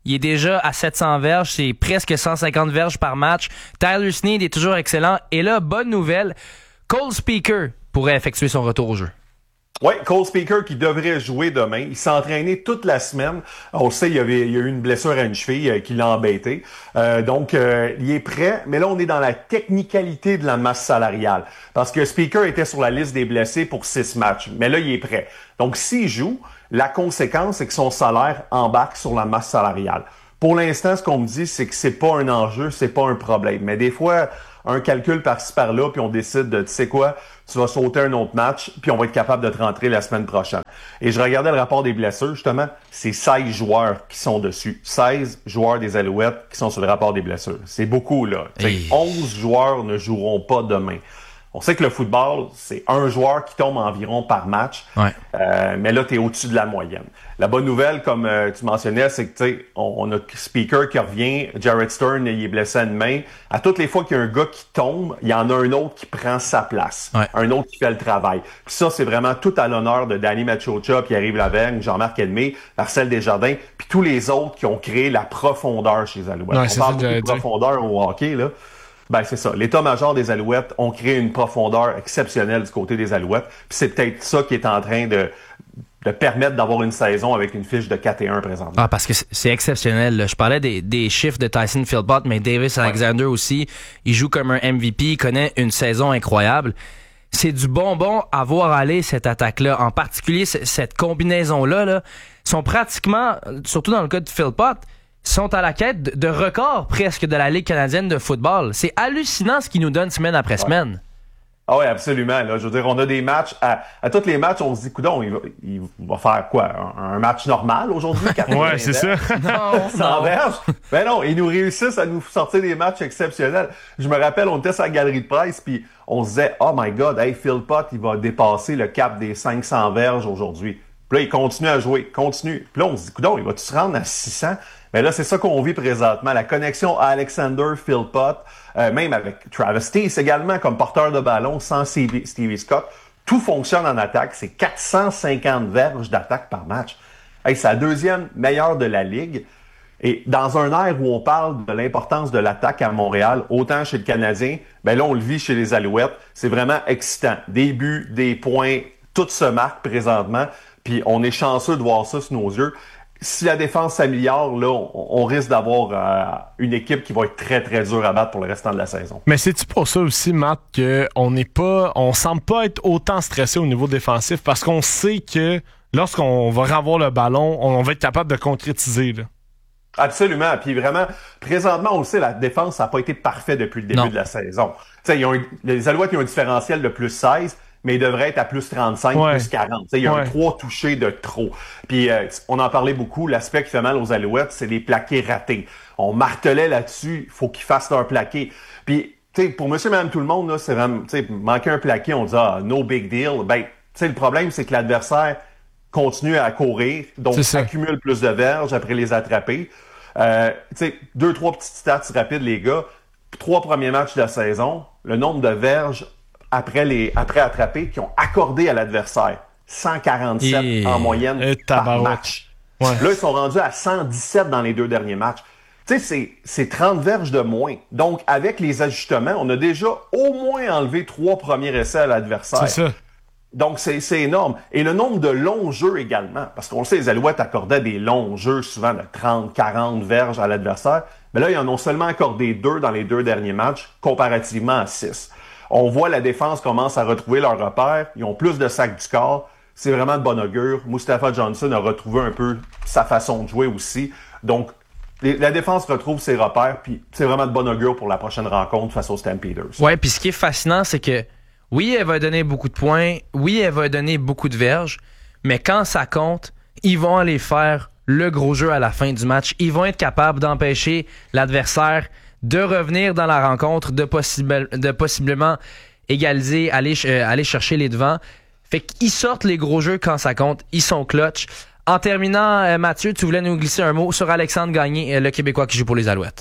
il est déjà à sept cents verges, c'est presque cent cinquante verges par match. Tyler Snead est toujours excellent. Et là, bonne nouvelle, Cole Speaker pourrait effectuer son retour au jeu. Oui, Cole Speaker qui devrait jouer demain. Il s'est entraîné toute la semaine. On sait, il y avait, il y a eu une blessure à une cheville euh, qui l'a embêté. Euh, donc, euh, il est prêt. Mais là, on est dans la technicalité de la masse salariale. Parce que Speaker était sur la liste des blessés pour six matchs. Mais là, il est prêt. Donc, s'il joue, la conséquence, c'est que son salaire embarque sur la masse salariale. Pour l'instant, ce qu'on me dit, c'est que c'est pas un enjeu, c'est pas un problème. Mais des fois, un calcul par-ci par-là, puis on décide de, tu sais quoi, tu vas sauter un autre match, puis on va être capable de te rentrer la semaine prochaine. Et je regardais le rapport des blessures, justement, c'est seize joueurs qui sont dessus. seize joueurs des Alouettes qui sont sur le rapport des blessures. C'est beaucoup, là. Hey. onze joueurs ne joueront pas demain. On sait que le football, c'est un joueur qui tombe environ par match. Ouais. Euh, mais là, tu es au-dessus de la moyenne. La bonne nouvelle, comme euh, tu mentionnais, c'est que tu sais, on, on a Speaker qui revient, Jared Stern, il est blessé à une main. À toutes les fois qu'il y a un gars qui tombe, il y en a un autre qui prend sa place. Ouais. Un autre qui fait le travail. Puis ça, c'est vraiment tout à l'honneur de Danny Machocha, Pierre-Yves Lavergne, Jean-Marc Edmé, Marcel Desjardins, puis tous les autres qui ont créé la profondeur chez les Alouettes. Ouais, on parle beaucoup de dire. profondeur au hockey, là. Ben, c'est ça. L'état-major des Alouettes ont créé une profondeur exceptionnelle du côté des Alouettes. Puis c'est peut-être ça qui est en train de, de permettre d'avoir une saison avec une fiche de quatre et un présentement. Ah, parce que c'est exceptionnel. Là. Je parlais des, des chiffres de Tyson Philpott, mais Davis Alexander ouais. aussi. Il joue comme un M V P, il connaît une saison incroyable. C'est du bonbon à voir aller, cette attaque-là. En particulier, cette combinaison-là, là, sont pratiquement, surtout dans le cas de Philpott, sont à la quête de records presque de la Ligue canadienne de football. C'est hallucinant ce qu'ils nous donnent semaine après semaine. Ah oui, absolument. Là, je veux dire, on a des matchs, à, à tous les matchs, on se dit, coudonc, il va, il va faire quoi? Un, un match normal aujourd'hui? Ouais, c'est ça. Non, sans verge. Ben non, ils nous réussissent à nous sortir des matchs exceptionnels. Je me rappelle, on était sur la galerie de presse, puis on se disait, oh my God, hey, Philpott, il va dépasser le cap des cinq cents verges aujourd'hui. Puis là, il continue à jouer, continue. Puis là, on se dit, coudonc, il va-tu se rendre à six cents? Mais là, c'est ça qu'on vit présentement. La connexion Alexander Philpott, euh, même avec Travis Steele également comme porteur de ballon, sans Stevie, Stevie Scott, tout fonctionne en attaque. C'est quatre cent cinquante verges d'attaque par match. Hey, c'est la deuxième meilleure de la Ligue. Et dans un air où on parle de l'importance de l'attaque à Montréal, autant chez le Canadien, ben là, on le vit chez les Alouettes. C'est vraiment excitant. Des buts, des points, tout se marque présentement. Puis on est chanceux de voir ça sous nos yeux. Si la défense s'améliore, là, on, on risque d'avoir euh, une équipe qui va être très, très dure à battre pour le restant de la saison. Mais c'est-tu pour ça aussi, Matt, qu'on n'est pas, on semble pas être autant stressé au niveau défensif parce qu'on sait que lorsqu'on va avoir le ballon, on va être capable de concrétiser, là. Absolument. Puis vraiment, présentement, on le sait, la défense n'a pas été parfaite depuis le début non. de la saison. Tu sais, les Alouettes ont un différentiel de plus seize. Mais il devrait être à plus trente-cinq, ouais. plus quarante. T'sais, il y a ouais. un trois touchés de trop. Puis euh, on en parlait beaucoup, l'aspect qui fait mal aux Alouettes, c'est les plaqués ratés. On martelait là-dessus, il faut qu'ils fassent leur plaqué. Puis t'sais, pour monsieur et madame tout le monde, là, c'est vraiment, t'sais, manquer un plaqué, on dit ah, no big deal. Ben, t'sais, le problème, c'est que l'adversaire continue à courir, donc accumule plus de verges après les attraper. Euh, t'sais, deux, trois petites stats rapides, les gars. Trois premiers matchs de la saison, le nombre de verges après les après attrapés qui ont accordé à l'adversaire cent quarante-sept Et... en moyenne Et par match. Ouais. Là, ils sont rendus à cent dix-sept dans les deux derniers matchs. Tu sais, c'est, c'est trente verges de moins. Donc, avec les ajustements, on a déjà au moins enlevé trois premiers essais à l'adversaire. C'est ça. Donc, c'est, c'est énorme. Et le nombre de longs jeux également. Parce qu'on le sait, les Alouettes accordaient des longs jeux, souvent de trente, quarante verges à l'adversaire. Mais là, ils en ont seulement accordé deux dans les deux derniers matchs, comparativement à six. On voit la défense commence à retrouver leurs repères. Ils ont plus de sacs du corps. C'est vraiment de bon augure. Mustafa Johnson a retrouvé un peu sa façon de jouer aussi. Donc, les, la défense retrouve ses repères. Puis, c'est vraiment de bon augure pour la prochaine rencontre face aux Stampeders. Ouais, puis ce qui est fascinant, c'est que oui, elle va donner beaucoup de points. Oui, elle va donner beaucoup de verges. Mais quand ça compte, ils vont aller faire le gros jeu à la fin du match. Ils vont être capables d'empêcher l'adversaire de revenir dans la rencontre, de, possible, de possiblement égaliser, aller, euh, aller chercher les devants. Fait qu'ils sortent les gros jeux quand ça compte. Ils sont clutch. En terminant, euh, Mathieu, tu voulais nous glisser un mot sur Alexandre Gagné, euh, le Québécois qui joue pour les Alouettes.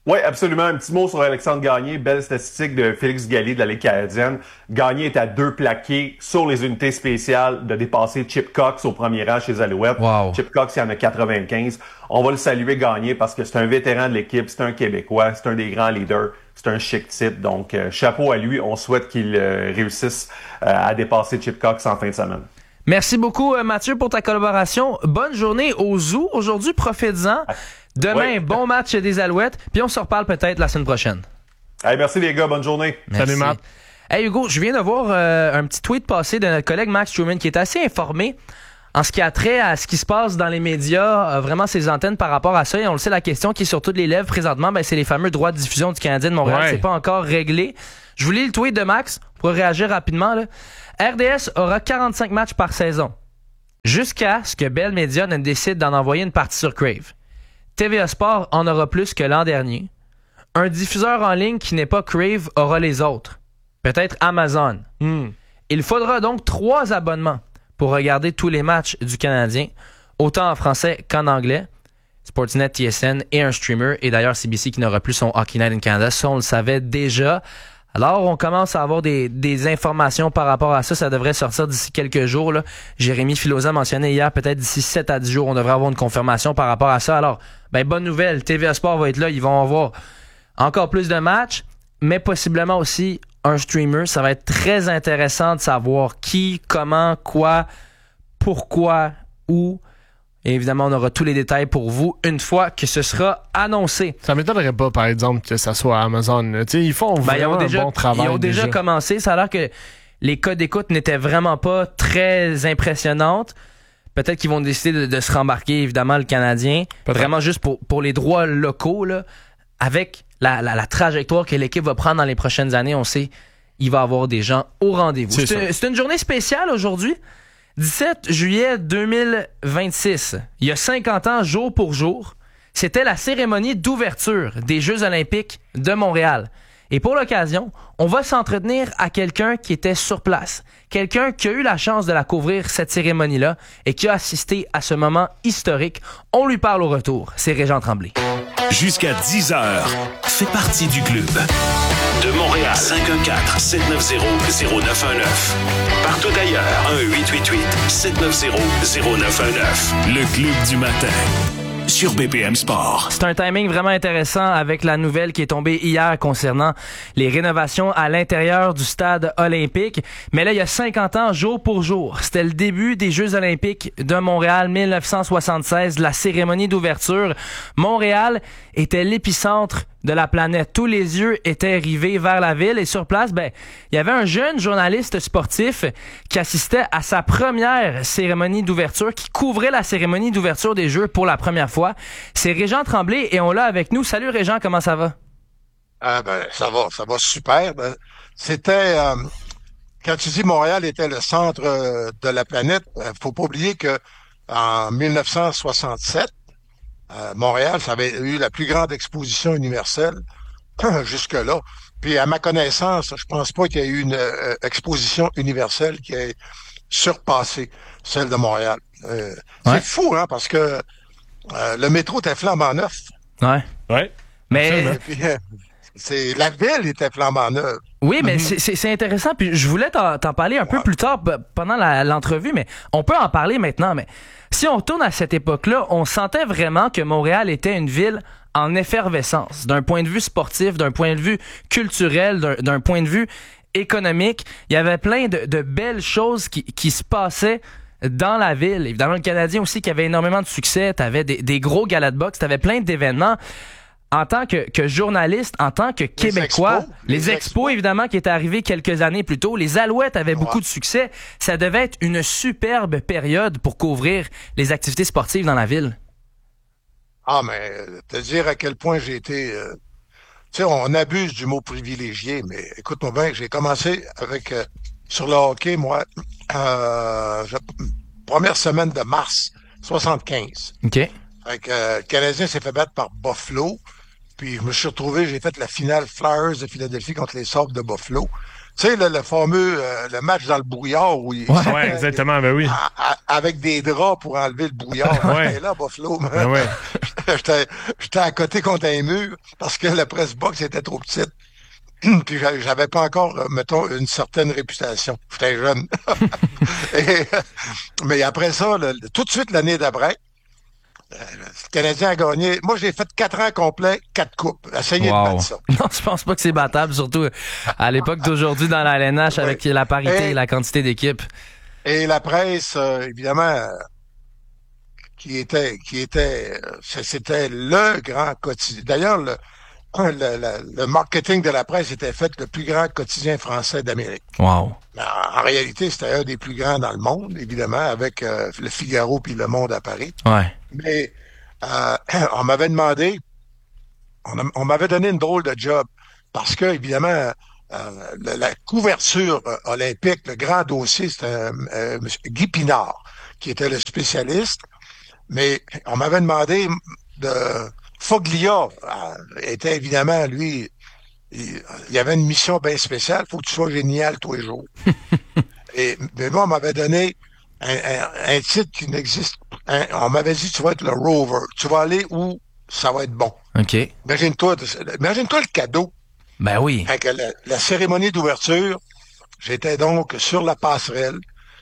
Oui, absolument. Un petit mot sur Alexandre Gagné. Belle statistique de Félix Galley de la Ligue canadienne. Gagné est à deux plaqués sur les unités spéciales de dépasser Chip Cox au premier rang chez les Alouettes. Wow. Chip Cox, il y en a quatre-vingt-quinze. On va le saluer, Gagné, parce que c'est un vétéran de l'équipe, c'est un Québécois, c'est un des grands leaders, c'est un chic type. Donc, euh, chapeau à lui. On souhaite qu'il euh, réussisse euh, à dépasser Chip Cox en fin de semaine. Merci beaucoup, Mathieu, pour ta collaboration. Bonne journée au Zoo. Aujourd'hui, profites-en. Demain, ouais. Bon match des Alouettes. Puis on se reparle peut-être la semaine prochaine. Hey, merci les gars. Bonne journée. Merci. Salut, Matt. Hey, Hugo, je viens de voir euh, un petit tweet passé de notre collègue Max Truman qui est assez informé en ce qui a trait à ce qui se passe dans les médias, euh, vraiment ses antennes par rapport à ça. Et on le sait, la question qui est sur toutes les lèvres présentement, ben, c'est les fameux droits de diffusion du Canadien de Montréal. Ouais. C'est pas encore réglé. Je vous lis le tweet de Max pour réagir rapidement. Là. R D S aura quarante-cinq matchs par saison, jusqu'à ce que Bell Media ne décide d'en envoyer une partie sur Crave. T V A Sport en aura plus que l'an dernier. Un diffuseur en ligne qui n'est pas Crave aura les autres. Peut-être Amazon. Mm. Il faudra donc trois abonnements pour regarder tous les matchs du Canadien, autant en français qu'en anglais. Sportsnet, T S N et un streamer. Et d'ailleurs, C B C qui n'aura plus son Hockey Night in Canada. Ça, on le savait déjà. Alors, on commence à avoir des, des informations par rapport à ça. Ça devrait sortir d'ici quelques jours. Là. Jérémy Filosa mentionnait hier, peut-être d'ici sept à dix jours, on devrait avoir une confirmation par rapport à ça. Alors, ben bonne nouvelle, T V A Sport va être là. Ils vont avoir encore plus de matchs, mais possiblement aussi un streamer. Ça va être très intéressant de savoir qui, comment, quoi, pourquoi, où. Et évidemment, on aura tous les détails pour vous une fois que ce sera annoncé. Ça m'étonnerait pas, par exemple, que ça soit Amazon. T'sais, ils font vraiment ben, ils ont déjà, un bon travail. Ils ont déjà, déjà commencé. Ça a l'air que les codes d'écoute n'étaient vraiment pas très impressionnantes. Peut-être qu'ils vont décider de, de se rembarquer, évidemment, le Canadien. Peut-être. Vraiment juste pour, pour les droits locaux, là, avec la, la, la trajectoire que l'équipe va prendre dans les prochaines années. On sait il va y avoir des gens au rendez-vous. C'est, c'est, c'est une journée spéciale aujourd'hui. dix-sept juillet deux mille vingt-six, il y a cinquante ans, jour pour jour, c'était la cérémonie d'ouverture des Jeux olympiques de Montréal. Et pour l'occasion, on va s'entretenir à quelqu'un qui était sur place, quelqu'un qui a eu la chance de la couvrir, cette cérémonie-là, et qui a assisté à ce moment historique. On lui parle au retour. C'est Régent Tremblay. Jusqu'à dix heures, fais partie du club. De Montréal, cinq un quatre, sept neuf zéro, zéro neuf un neuf. Partout ailleurs, un huit huit huit, sept neuf zéro, zéro neuf un neuf. Le club du matin. Sur B P M Sport. C'est un timing vraiment intéressant avec la nouvelle qui est tombée hier concernant les rénovations à l'intérieur du stade olympique. Mais là, il y a cinquante ans, jour pour jour, c'était le début des Jeux olympiques de Montréal dix-neuf cent soixante-seize, la cérémonie d'ouverture. Montréal était l'épicentre de la planète. Tous les yeux étaient rivés vers la ville et sur place, ben, il y avait un jeune journaliste sportif qui assistait à sa première cérémonie d'ouverture, qui couvrait la cérémonie d'ouverture des Jeux pour la première fois. C'est Régent Tremblay et on l'a avec nous. Salut Régent, comment ça va? Ah ben, ça va, ça va super. C'était, euh, quand tu dis Montréal était le centre euh, de la planète, euh, faut pas oublier que en dix-neuf cent soixante-sept, Euh, Montréal, ça avait eu la plus grande exposition universelle jusque-là. Puis, à ma connaissance, je pense pas qu'il y ait eu une euh, exposition universelle qui ait surpassé celle de Montréal. Euh, ouais. C'est fou, hein, parce que euh, le métro était flambant neuf. Ouais. Ouais. Mais... Puis, euh, c'est, la ville était flambant neuve. Oui, mais c'est, c'est, c'est intéressant. Puis je voulais t'en, t'en parler un peu ouais. plus tard b- pendant la, l'entrevue, mais on peut en parler maintenant. Mais si on retourne à cette époque-là, on sentait vraiment que Montréal était une ville en effervescence, d'un point de vue sportif, d'un point de vue culturel, d'un, d'un point de vue économique. Il y avait plein de, de belles choses qui, qui se passaient dans la ville. Évidemment, le Canadien aussi qui avait énormément de succès. T'avais des, des gros galas de boxe, t'avais plein d'événements. En tant que, que journaliste, en tant que Québécois, les expos, les expos, expos évidemment, qui étaient arrivés quelques années plus tôt, les Alouettes avaient beaucoup ouais. de succès. Ça devait être une superbe période pour couvrir les activités sportives dans la ville. Ah, mais te dire à quel point j'ai été... Euh, tu sais, on abuse du mot privilégié, mais écoute-moi bien, j'ai commencé avec euh, sur le hockey, moi, euh, je, première semaine de mars soixante-quinze. OK. Fait que, euh, le Canadien s'est fait battre par Buffalo. Puis je me suis retrouvé, j'ai fait la finale Flyers de Philadelphie contre les Sabres de Buffalo. Tu sais, le, le fameux euh, le match dans le brouillard où il ouais, ouais exactement, ben oui. À, à, avec des draps pour enlever le brouillard. Ouais. Et là, Buffalo. Ben ouais. j'étais, j'étais à côté contre un mur parce que la presse box était trop petite. Puis j'avais pas encore, mettons, une certaine réputation. J'étais jeune. Et, mais après ça, le, tout de suite, l'année d'après, le Canadien a gagné. Moi, j'ai fait quatre ans complets, quatre coupes. Essayez Wow. de battre ça. Non, je pense pas que c'est battable, surtout à l'époque d'aujourd'hui dans la L N H avec la parité Et- et la quantité d'équipes. Et la presse, euh, évidemment, euh, qui était, qui était, euh, c'était le grand quotidien. D'ailleurs, le, le, le- le marketing de la presse était fait le plus grand quotidien français d'Amérique. Wow. Mais En, en réalité, c'était un des plus grands dans le monde, évidemment, avec euh, le Figaro puis Le Monde à Paris. Ouais. Mais euh, on m'avait demandé, on, a- on m'avait donné une drôle de job parce que, évidemment, euh, la, la couverture euh, olympique, le grand dossier, c'était euh, euh, M. Guy Pinard, qui était le spécialiste. Mais on m'avait demandé de... Foglia euh, était évidemment, lui, il, il y avait une mission bien spéciale. Faut que tu sois génial tous les jours. Et, mais moi, on m'avait donné un, un- un titre qui n'existe un- on m'avait dit, tu vas être le rover. Tu vas aller où ça va être bon. OK. Imagine-toi, imagine-toi le cadeau. Ben oui. Avec la, la cérémonie d'ouverture, j'étais donc sur la passerelle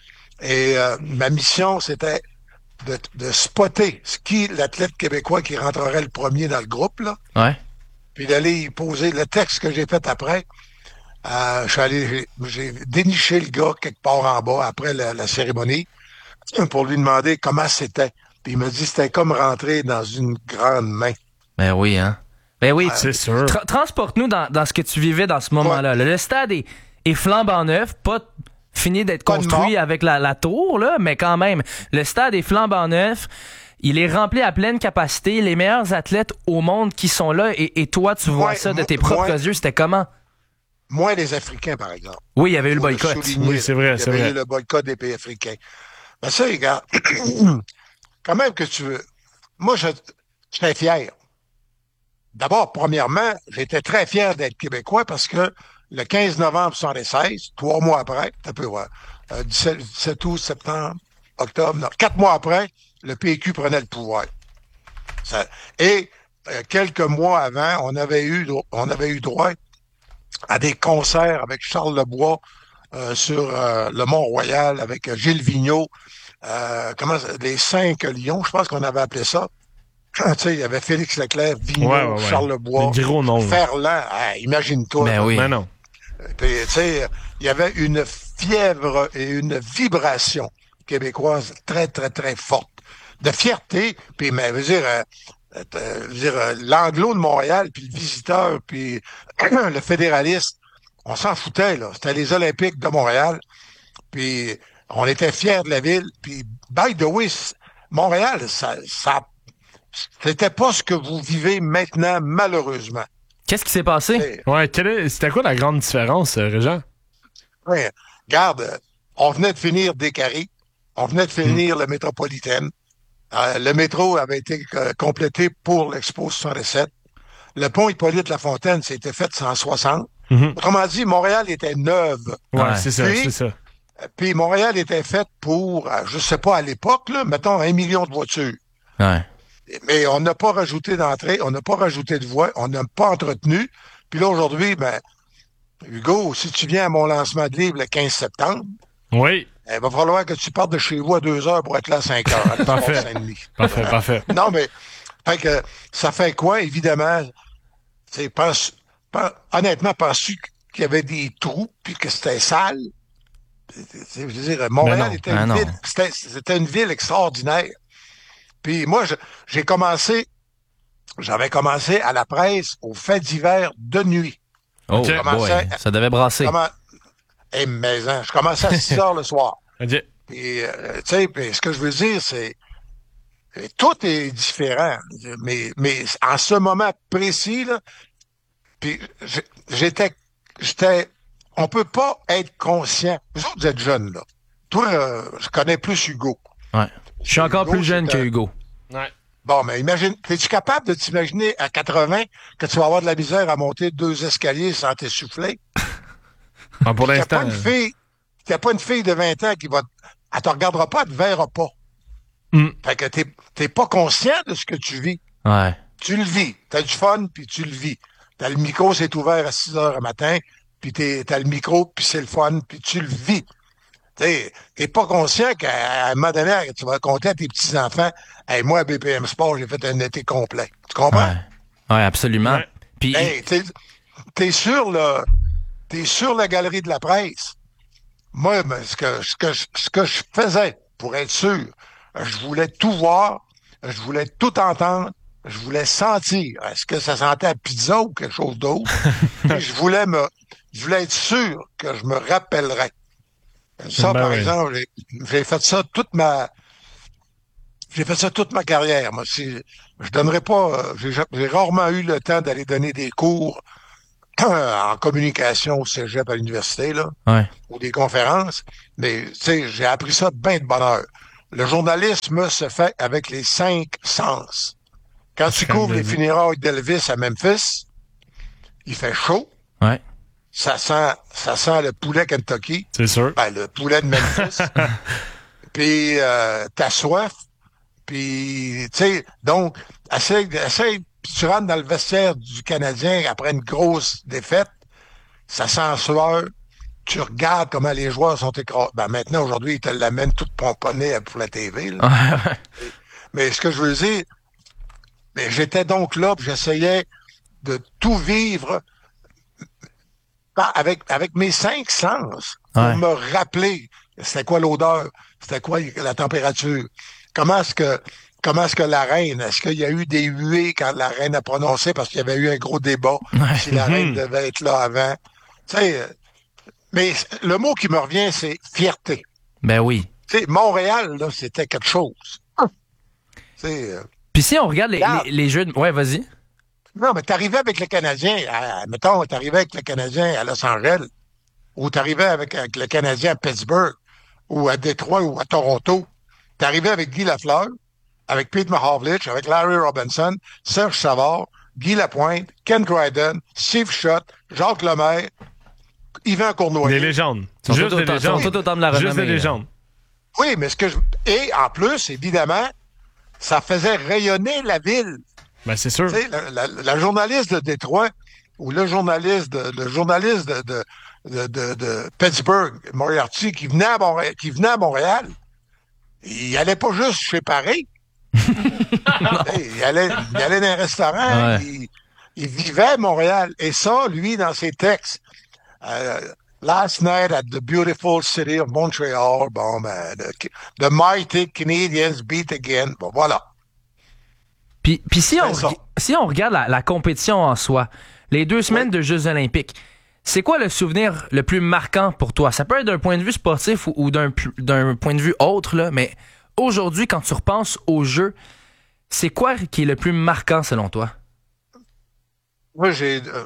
et euh, ma mission, c'était de, de spotter ce qui l'athlète québécois qui rentrerait le premier dans le groupe, là, Ouais. puis d'aller y poser le texte que j'ai fait après. Euh, je suis allé, j'ai, j'ai déniché le gars quelque part en bas après la, la cérémonie pour lui demander comment c'était. Puis il m'a dit c'était comme rentrer dans une grande main. Ben oui, hein. Ben oui. C'est sûr. Tra- transporte-nous dans, dans ce que tu vivais dans ce moment-là. Le, le stade est, est flambant neuf, pas fini d'être Pas de construit mort. avec la, la tour, là, mais quand même, le stade est flambant neuf. Il est rempli à pleine capacité. Les meilleurs athlètes au monde qui sont là. Et, et toi, tu vois Ouais, ça de moi- tes propres moi- yeux. C'était comment? Moins les Africains, par exemple. Oui, il y avait eu le Faut boycott. souligner, Oui, c'est vrai, il y c'est avait vrai. eu le boycott des pays africains. Ben ça, regarde, quand même que tu veux. Moi, je, j'étais fier. D'abord, premièrement, j'étais très fier d'être québécois parce que le quinze novembre soixante-seize, trois mois après, un peu, ouais, euh, dix-sept, dix-sept août, septembre, octobre, non, quatre mois après, le P Q prenait le pouvoir. Ça- et euh, quelques mois avant, on avait eu, on avait eu droit à des concerts avec Charles Lebois euh, sur euh, le Mont-Royal, avec euh, Gilles Vigneault, euh, comment ça- les cinq lions, je pense qu'on avait appelé ça. Tu sais, il y avait Félix Leclerc, Vigneault, Ouais, ouais, ouais. Charles Lebois, Des gros noms, là. Ferland, ah, imagine-toi. Ben oui. Mais non. Puis, tu sais, il y avait une fièvre et une vibration québécoise très, très, très forte. De fierté, puis, mais, je veux dire, euh, euh, je veux dire, euh, l'anglo de Montréal, puis le visiteur, puis le fédéraliste, on s'en foutait, là. C'était les Olympiques de Montréal, puis on était fiers de la ville, puis by the way, c- Montréal, ça, ça, c'était pas ce que vous vivez maintenant, malheureusement. Qu'est-ce qui s'est passé? Et, Ouais, quelle est- c'était quoi la grande différence, euh, Régent? ouais, regarde, euh, on venait de finir Descaries, on venait de finir la métropolitaine. Euh, le métro avait été euh, complété pour l'Expo soixante-sept. Le pont Hippolyte-Lafontaine, c'était fait en soixante. Mhm. Autrement dit, Montréal était neuve. Ouais, Ouais. c'est ça, Puis- c'est ça. Euh, Puis Montréal était fait pour, euh, je sais pas à l'époque, là, mettons un million de voitures. Ouais. Mais on n'a pas rajouté d'entrée, on n'a pas rajouté de voies, on n'a pas entretenu. Puis là, aujourd'hui, ben, Hugo, si tu viens à mon lancement de livre le quinze septembre, Oui, il va falloir que tu partes de chez vous à deux heures pour être là à cinq heures. à l'espace Parfait. Saint-Denis. parfait, parfait. Non, mais fait que ça fait quoi, évidemment? C'est pense, pense- honnêtement, penses-tu qu'il y avait des trous puis que c'était sale? C'est- c'est- Je veux dire, Montréal Ben non, était, ben une non. ville, c'était, c'était une ville extraordinaire. Puis moi, je- j'ai commencé, j'avais commencé à la presse aux faits divers de nuit. Oh, Ok. boy. Commençait- Ça devait brasser. Comment, eh, mais hein, je commençais à six heures le soir. OK. Puis, euh, tu sais, puis ce que je veux dire, c'est euh, tout est différent. Mais, mais en ce moment précis, là, puis j'ai- j'étais, j'étais, on peut pas être conscient. Vous autres, vous êtes jeunes, là. Toi, euh, je connais plus Hugo. Ouais. Je suis encore Hugo, plus jeune que c'était- Hugo. Ouais. Bon, mais imagine, es-tu capable de t'imaginer à quatre-vingts que tu vas avoir de la misère à monter deux escaliers sans t'essouffler? Ah, pour T'as l'instant. pas une fille, t'as pas une fille de vingt ans qui va, elle te regardera pas, elle te verra pas. Mm. Fait que t'es, t'es pas conscient de ce que tu vis. Ouais. Tu le vis. T'as du fun, puis tu le vis. T'as le micro, c'est ouvert à six heures le matin, puis t'es, t'as le micro, puis c'est le fun, puis tu le vis. T'sais, t'es pas conscient qu'à un moment donné, tu vas compter à tes petits-enfants, « Hey, moi, à B P M Sport, j'ai fait un été complet. » Tu comprends? Ouais, ouais absolument. Ouais. Puis, Hey, t'es, t'es sur le, t'es sur la galerie de la presse. Moi, ben, ce que, ce que, ce que je faisais, pour être sûr, je voulais tout voir, je voulais tout entendre, je voulais sentir. Est-ce que ça sentait à pizza ou quelque chose d'autre? Puis je voulais me, je voulais être sûr que je me rappellerais. Ça, Ben par oui. exemple, j'ai, j'ai fait ça toute ma, j'ai fait ça toute ma carrière. Moi, si, je donnerais pas, euh, j'ai, j'ai rarement eu le temps d'aller donner des cours en communication au cégep à l'université, là, ouais. ou des conférences, mais, tu sais, j'ai appris ça bien de bonne heure. Le journalisme se fait avec les cinq sens. Quand tu Très couvres bien les dit. funérailles d'Elvis à Memphis, il fait chaud, Ouais. ça sent, ça sent le poulet Kentucky, C'est sûr. ben, le poulet de Memphis, puis euh, t'as soif, puis, tu sais, donc, essaye, essaye, puis tu rentres dans le vestiaire du Canadien après une grosse défaite, ça sent sueur, tu regardes comment les joueurs sont écrasés. Ben, maintenant, aujourd'hui, ils te l'amènent tout pomponné pour la T V, là. Ouais, ouais. Mais ce que je veux dire, mais j'étais donc là, puis j'essayais de tout vivre par- avec, avec mes cinq sens pour Ouais. me rappeler c'était quoi l'odeur, c'était quoi la température, comment est-ce que comment est-ce que la reine, est-ce qu'il y a eu des huées quand la reine a prononcé parce qu'il y avait eu un gros débat Ouais. si la reine Mhm. devait être là avant. Tu sais, euh, mais le mot qui me revient, c'est fierté. Ben oui. Tu sais, Montréal, là, c'était quelque chose. Tu sais, euh, Puis si on regarde les, Regarde. les, les jeux de... Ouais, vas-y. non, mais t'arrivais avec le Canadien, à, mettons, t'arrivais avec le Canadien à Los Angeles, ou t'arrivais avec, avec le Canadien à Pittsburgh, ou à Détroit, ou à Toronto. T'arrivais avec Guy Lafleur, avec Pete Mahovlich, avec Larry Robinson, Serge Savard, Guy Lapointe, Ken Dryden, Steve Schott, Jacques Lemaire, Yvan Cournoyer. Des légendes. Ils sont Juste tous des autant- sont légendes. tous autant de la Juste renommée, des là. légendes. Oui, mais ce que je... Et en plus, évidemment, ça faisait rayonner la ville. Ben, c'est sûr. Tu sais, la, la, la journaliste de Détroit ou le journaliste de, le journaliste de, de, de, de, de Pittsburgh, Moriarty, qui venait à Montréal, qui venait à Montréal, il allait pas juste chez Paris. il, allait, il allait dans un restaurant, Ouais. il, il vivait à Montréal. Et ça, lui, dans ses textes, euh, Last night at the beautiful city of Montreal, bon, ben, the, the mighty Canadians beat again. Bon, voilà. Puis, puis si, on, C'est ça. reg- si on regarde la, la compétition en soi, les deux semaines de Jeux olympiques, c'est quoi le souvenir le plus marquant pour toi? Ça peut être d'un point de vue sportif ou, ou d'un, pu- d'un point de vue autre, là, mais aujourd'hui, quand tu repenses aux Jeux, c'est quoi qui est le plus marquant selon toi? Moi, j'ai euh,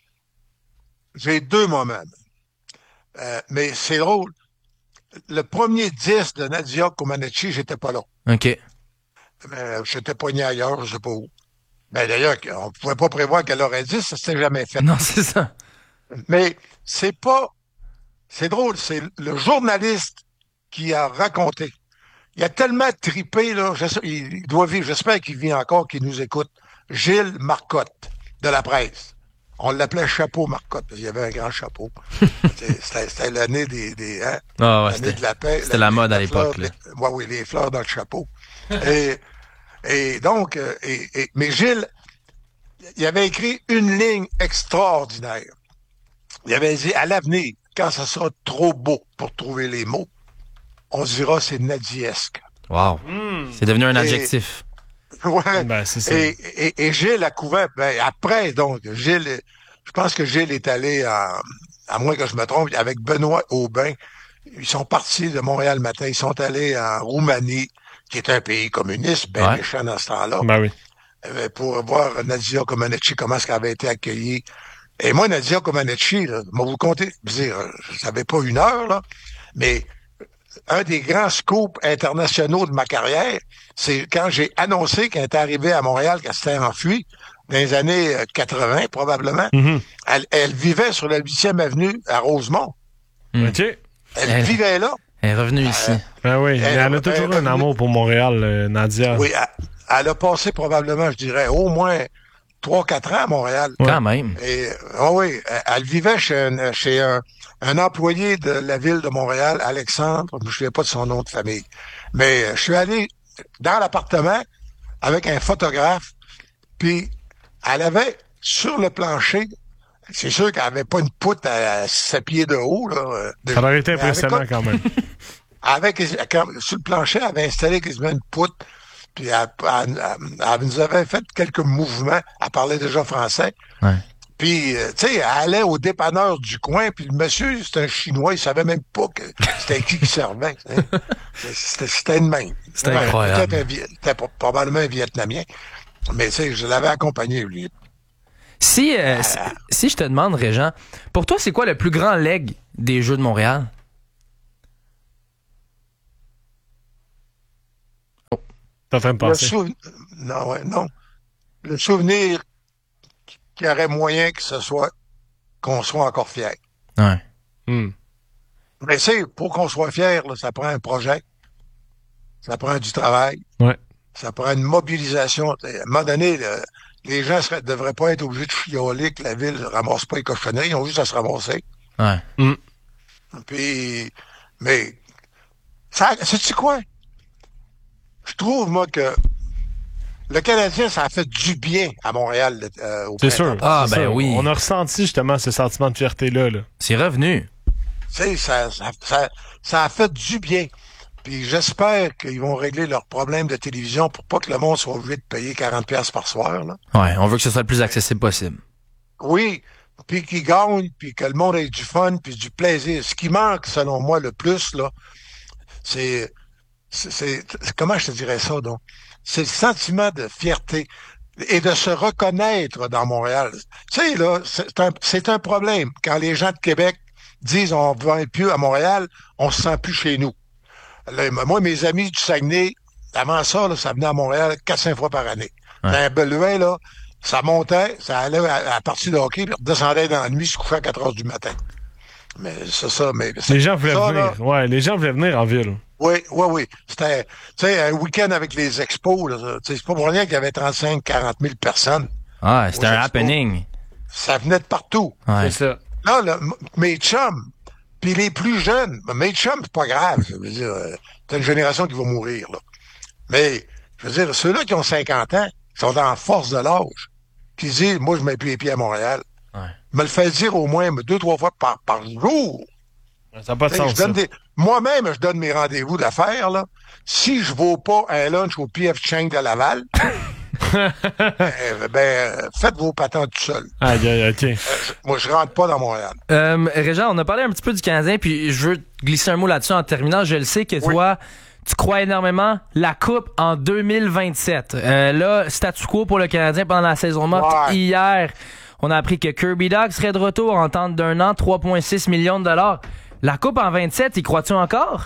j'ai deux moments. Euh, mais c'est drôle. Le premier disque de Nadia Comaneci, j'étais pas là. OK. Euh, j'étais pogné ailleurs, je sais pas où. Ben, d'ailleurs, on pouvait pas prévoir qu'elle aurait dit, ça s'était jamais fait. Non, c'est ça. Mais c'est pas... C'est drôle, c'est le journaliste qui a raconté. Il a tellement tripé, là, je sais- il doit vivre, j'espère qu'il vit encore, qu'il nous écoute. Gilles Marcotte, de la presse. On l'appelait Chapeau Marcotte, parce qu'il avait un grand chapeau. C'était c'était l'année des... des hein, Ah ouais, l'année c'était, de la paix. c'était la mode à la fleur, l'époque. Là. les- ouais, oui, les fleurs dans le chapeau. et, et donc, euh, et, et- mais Gilles, il avait écrit une ligne extraordinaire. Il avait dit, à l'avenir, quand ça sera trop beau pour trouver les mots, on se dira c'est nadiesque. Wow. C'est devenu un Et- adjectif. Ouais. Ben, c'est ça. Et, et, et Gilles a couvert, ben, après, donc, Gilles, je pense que Gilles est allé, en, à moins que je me trompe, avec Benoît Aubin. Ils sont partis de Montréal le matin, ils sont allés en Roumanie, qui est un pays communiste, bien Ouais. méchant dans ce temps-là, Ben oui. euh, pour voir Nadia Comaneci, comment est-ce qu'elle avait été accueillie. Et moi, Nadia Comaneci, là, moi, vous comptez, je veux dire, je savais pas une heure, là, mais un des grands scoops internationaux de ma carrière, c'est quand j'ai annoncé qu'elle était arrivée à Montréal, qu'elle s'était enfuie, dans les années euh, quatre-vingts, probablement. Mhm. Elle, elle vivait sur la huitième avenue à Rosemont. Mm. OK. Elle Elle- vivait là. Elle est revenue ici. Ben oui. Elle- Elle a elle- toujours elle- un amour pour Montréal, euh, Nadia. Oui, elle, elle a passé probablement, je dirais, au moins trois quatre ans à Montréal. Quand même. Et oh oui, elle, elle vivait chez, un, chez un, un employé de la ville de Montréal, Alexandre, je ne me souviens pas de son nom de famille. Mais je suis allé dans l'appartement avec un photographe, puis elle avait sur le plancher, c'est sûr qu'elle n'avait pas une poutre à sept pieds de haut. Là, de, ça aurait été impressionnant avec, quand même. Avec, sur le plancher, elle avait installé quasiment une poutre, puis elle, elle, elle, elle nous avait fait quelques mouvements, elle parlait déjà français. Ouais. Puis, euh, tu sais, elle allait au dépanneur du coin, puis le monsieur, c'était un Chinois, il savait même pas que c'était qui qui servait. C'était, c'était une main. C'était ouais, incroyable. Peut-être un, c'était probablement un Vietnamien, mais tu sais, je l'avais accompagné, lui. Si, euh, euh, si, si je te demande, Régent, pour toi, c'est quoi le plus grand leg des Jeux de Montréal? Oh. T'es en train de penser? Le souven... Non, ouais, non. Le souvenir qu'il y aurait moyen que ce soit qu'on soit encore fier. Ouais. Mm. Mais c'est pour qu'on soit fier, là, ça prend un projet, ça prend du travail, ouais. ça prend une mobilisation. À un moment donné, le, les gens ne devraient pas être obligés de chioler que la ville ne ramasse pas les cochonneries, ils ont juste à se ramasser. Ouais. Mm. Puis, mais, ça, sais-tu quoi? Je trouve, moi, que le Canadien, ça a fait du bien à Montréal. Euh, au c'est sûr. Ah, c'est ben sûr. oui. On a ressenti justement ce sentiment de fierté-là. Là. C'est revenu. Tu sais, ça, ça, ça, ça a fait du bien. Puis j'espère qu'ils vont régler leurs problèmes de télévision pour pas que le monde soit obligé de payer quarante dollars par soir. Là. Ouais, on veut que ce soit le plus accessible possible. Oui, puis qu'ils gagnent, puis que le monde ait du fun, puis du plaisir. Ce qui manque, selon moi, le plus, là, c'est... c'est, c'est comment je te dirais ça, donc? C'est le sentiment de fierté et de se reconnaître dans Montréal. Tu sais, là, c'est un, c'est un problème. Quand les gens de Québec disent on ne va plus à Montréal, on se sent plus chez nous. Là, moi, mes amis du Saguenay, avant ça, là, ça venait à Montréal quatre cinq fois par année. Ouais. Dans un Beluin, là, ça montait, ça allait à, à la partie de hockey, puis redescendait dans la nuit, se couchait à quatre heures du matin. Mais c'est ça, mais... Les gens voulaient ça, venir. Là, ouais, les gens voulaient venir en ville. Oui, oui, oui. C'était, tu sais, un week-end avec les expos, là, c'est pas pour rien qu'il y avait trente-cinq à quarante mille personnes. Ah, c'était un expos. Happening. Ça venait de partout. Ouais. C'est ça. Là, là mes chums, puis les plus jeunes, mes chums, c'est pas grave. Je veux dire, t'as une génération qui va mourir, là. Mais, je veux dire, ceux-là qui ont cinquante ans, qui sont en force de l'âge, qui disent, moi, je mets plus les pieds à Montréal. Ouais. Me le fait dire au moins deux, trois fois par, par jour. Ça n'a pas de sens. Des... Moi-même, je donne mes rendez-vous d'affaires, là. Si je ne vaux pas un lunch au P F Chang de Laval, ben, ben, faites vos patents tout seul. Ah, yeah, OK. Euh, moi, je rentre pas dans Montréal. Euh, Régent, on a parlé un petit peu du Canadien, puis je veux glisser un mot là-dessus en terminant. Je le sais que oui. toi, tu crois énormément la Coupe en deux mille vingt-sept. Euh, là, statu quo pour le Canadien pendant la saison morte. Ouais. Hier, on a appris que Kirby Dach serait de retour en temps d'un an, trois virgule six millions de dollars. La Coupe en vingt-sept, y crois-tu encore?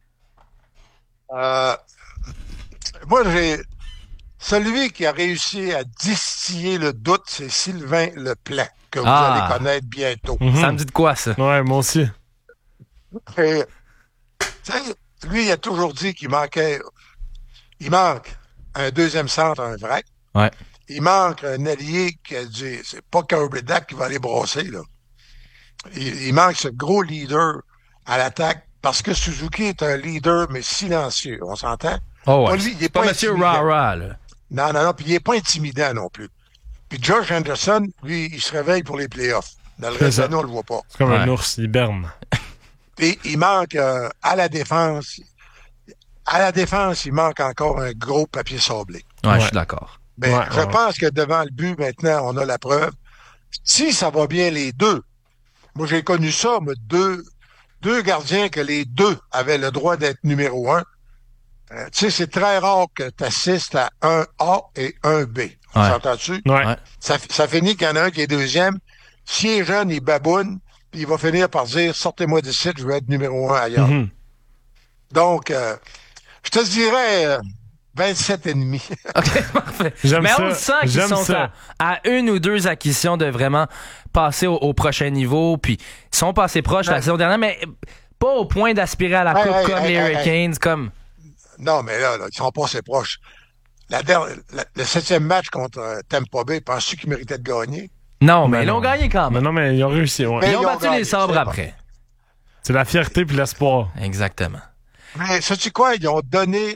Euh, moi, j'ai... Celui qui a réussi à distiller le doute, c'est Sylvain Leplan, que vous ah. allez connaître bientôt. Mm-hmm. Ça me dit de quoi, ça? Ouais, moi aussi. Et, lui, il a toujours dit qu'il manquait... Il manque un deuxième centre, un vrai. Ouais. Il manque un allié qui a dit... C'est pas Kirby Dach qui va aller brosser, là. Il, il manque ce gros leader à l'attaque parce que Suzuki est un leader, mais silencieux. On s'entend? Oh ouais. Pas lui, il est pas pas Monsieur Rara, là. Non, non, non. Puis il est pas intimidant non plus. Puis Josh Anderson, lui, il se réveille pour les playoffs. Dans le reste de l'année, on le voit pas. C'est comme ouais. un ours, il berne. Puis il manque euh, à la défense. À la défense, il manque encore un gros papier sablé. Ouais, ouais. je suis d'accord. Ben, ouais, je ouais. pense que devant le but, maintenant, on a la preuve. Si ça va bien les deux, moi, j'ai connu ça, mais deux, deux gardiens que les deux avaient le droit d'être numéro un. Euh, tu sais, c'est très rare que tu assistes à un A et un B. On ouais. s'entend-tu? Ouais. Ça, ça finit qu'il y en a un qui est deuxième. S'il est jeune, il baboune, puis il va finir par dire « Sortez-moi d'ici, je veux être numéro un ailleurs. Mm-hmm. » Donc, euh, je te dirais... Euh, vingt-sept et demi. OK, parfait. J'aime Mais ça. on le sent qu'ils J'aime sont ça. à, à une ou deux acquisitions de vraiment passer au, au prochain niveau. Puis ils sont passés proches ouais. la saison dernière, mais pas au point d'aspirer à la hey, Coupe hey, comme hey, les hey, Hurricanes. Hey. Comme... Non, mais là, là, ils sont passés proches. la dernière, la- le septième match contre euh, Tampa Bay, penses-tu qu'ils méritaient de gagner? Non, mais Ben ils l'ont non. gagné quand Mais même. non, mais ils ont réussi, ouais. Mais Ils ont ils ont battu gagné, les sabres c'est après. C'est la fierté puis l'espoir. Exactement. Mais sais-tu quoi? Ils ont donné...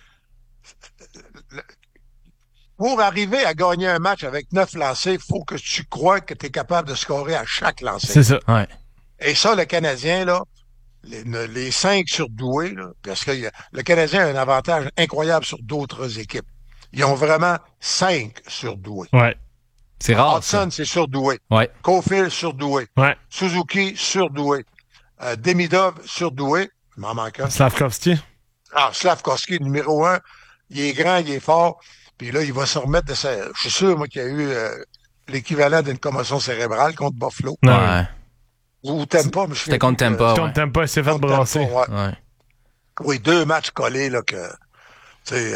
Pour arriver à gagner un match avec neuf lancés, il faut que tu crois que tu es capable de scorer à chaque lancé. C'est ça. Ouais. Et ça, le Canadien, là, les, les cinq surdoués, là, parce que y a- le Canadien a un avantage incroyable sur d'autres équipes. Ils ont vraiment cinq surdoués. Ouais. C'est rare, ça. Hudson, c'est surdoué. Ouais. Caulfield, surdoué. Ouais. Suzuki, surdoué. Euh, Demidov, surdoué. Il m'en manque un. Slavkovski. Ah, Slavkovski, numéro un. Il est grand, il est fort. Puis là, il va se remettre de sa... Je suis sûr, moi, qu'il y a eu euh, l'équivalent d'une commotion cérébrale contre Buffalo. Non. Ouais. Ou Tampa, mais je C'était contre Tampa, Quand ouais. t'aimes pas, il s'est fait Contre brasser. Tampa, ouais. Ouais. Oui, deux matchs collés, là, que... tu sais,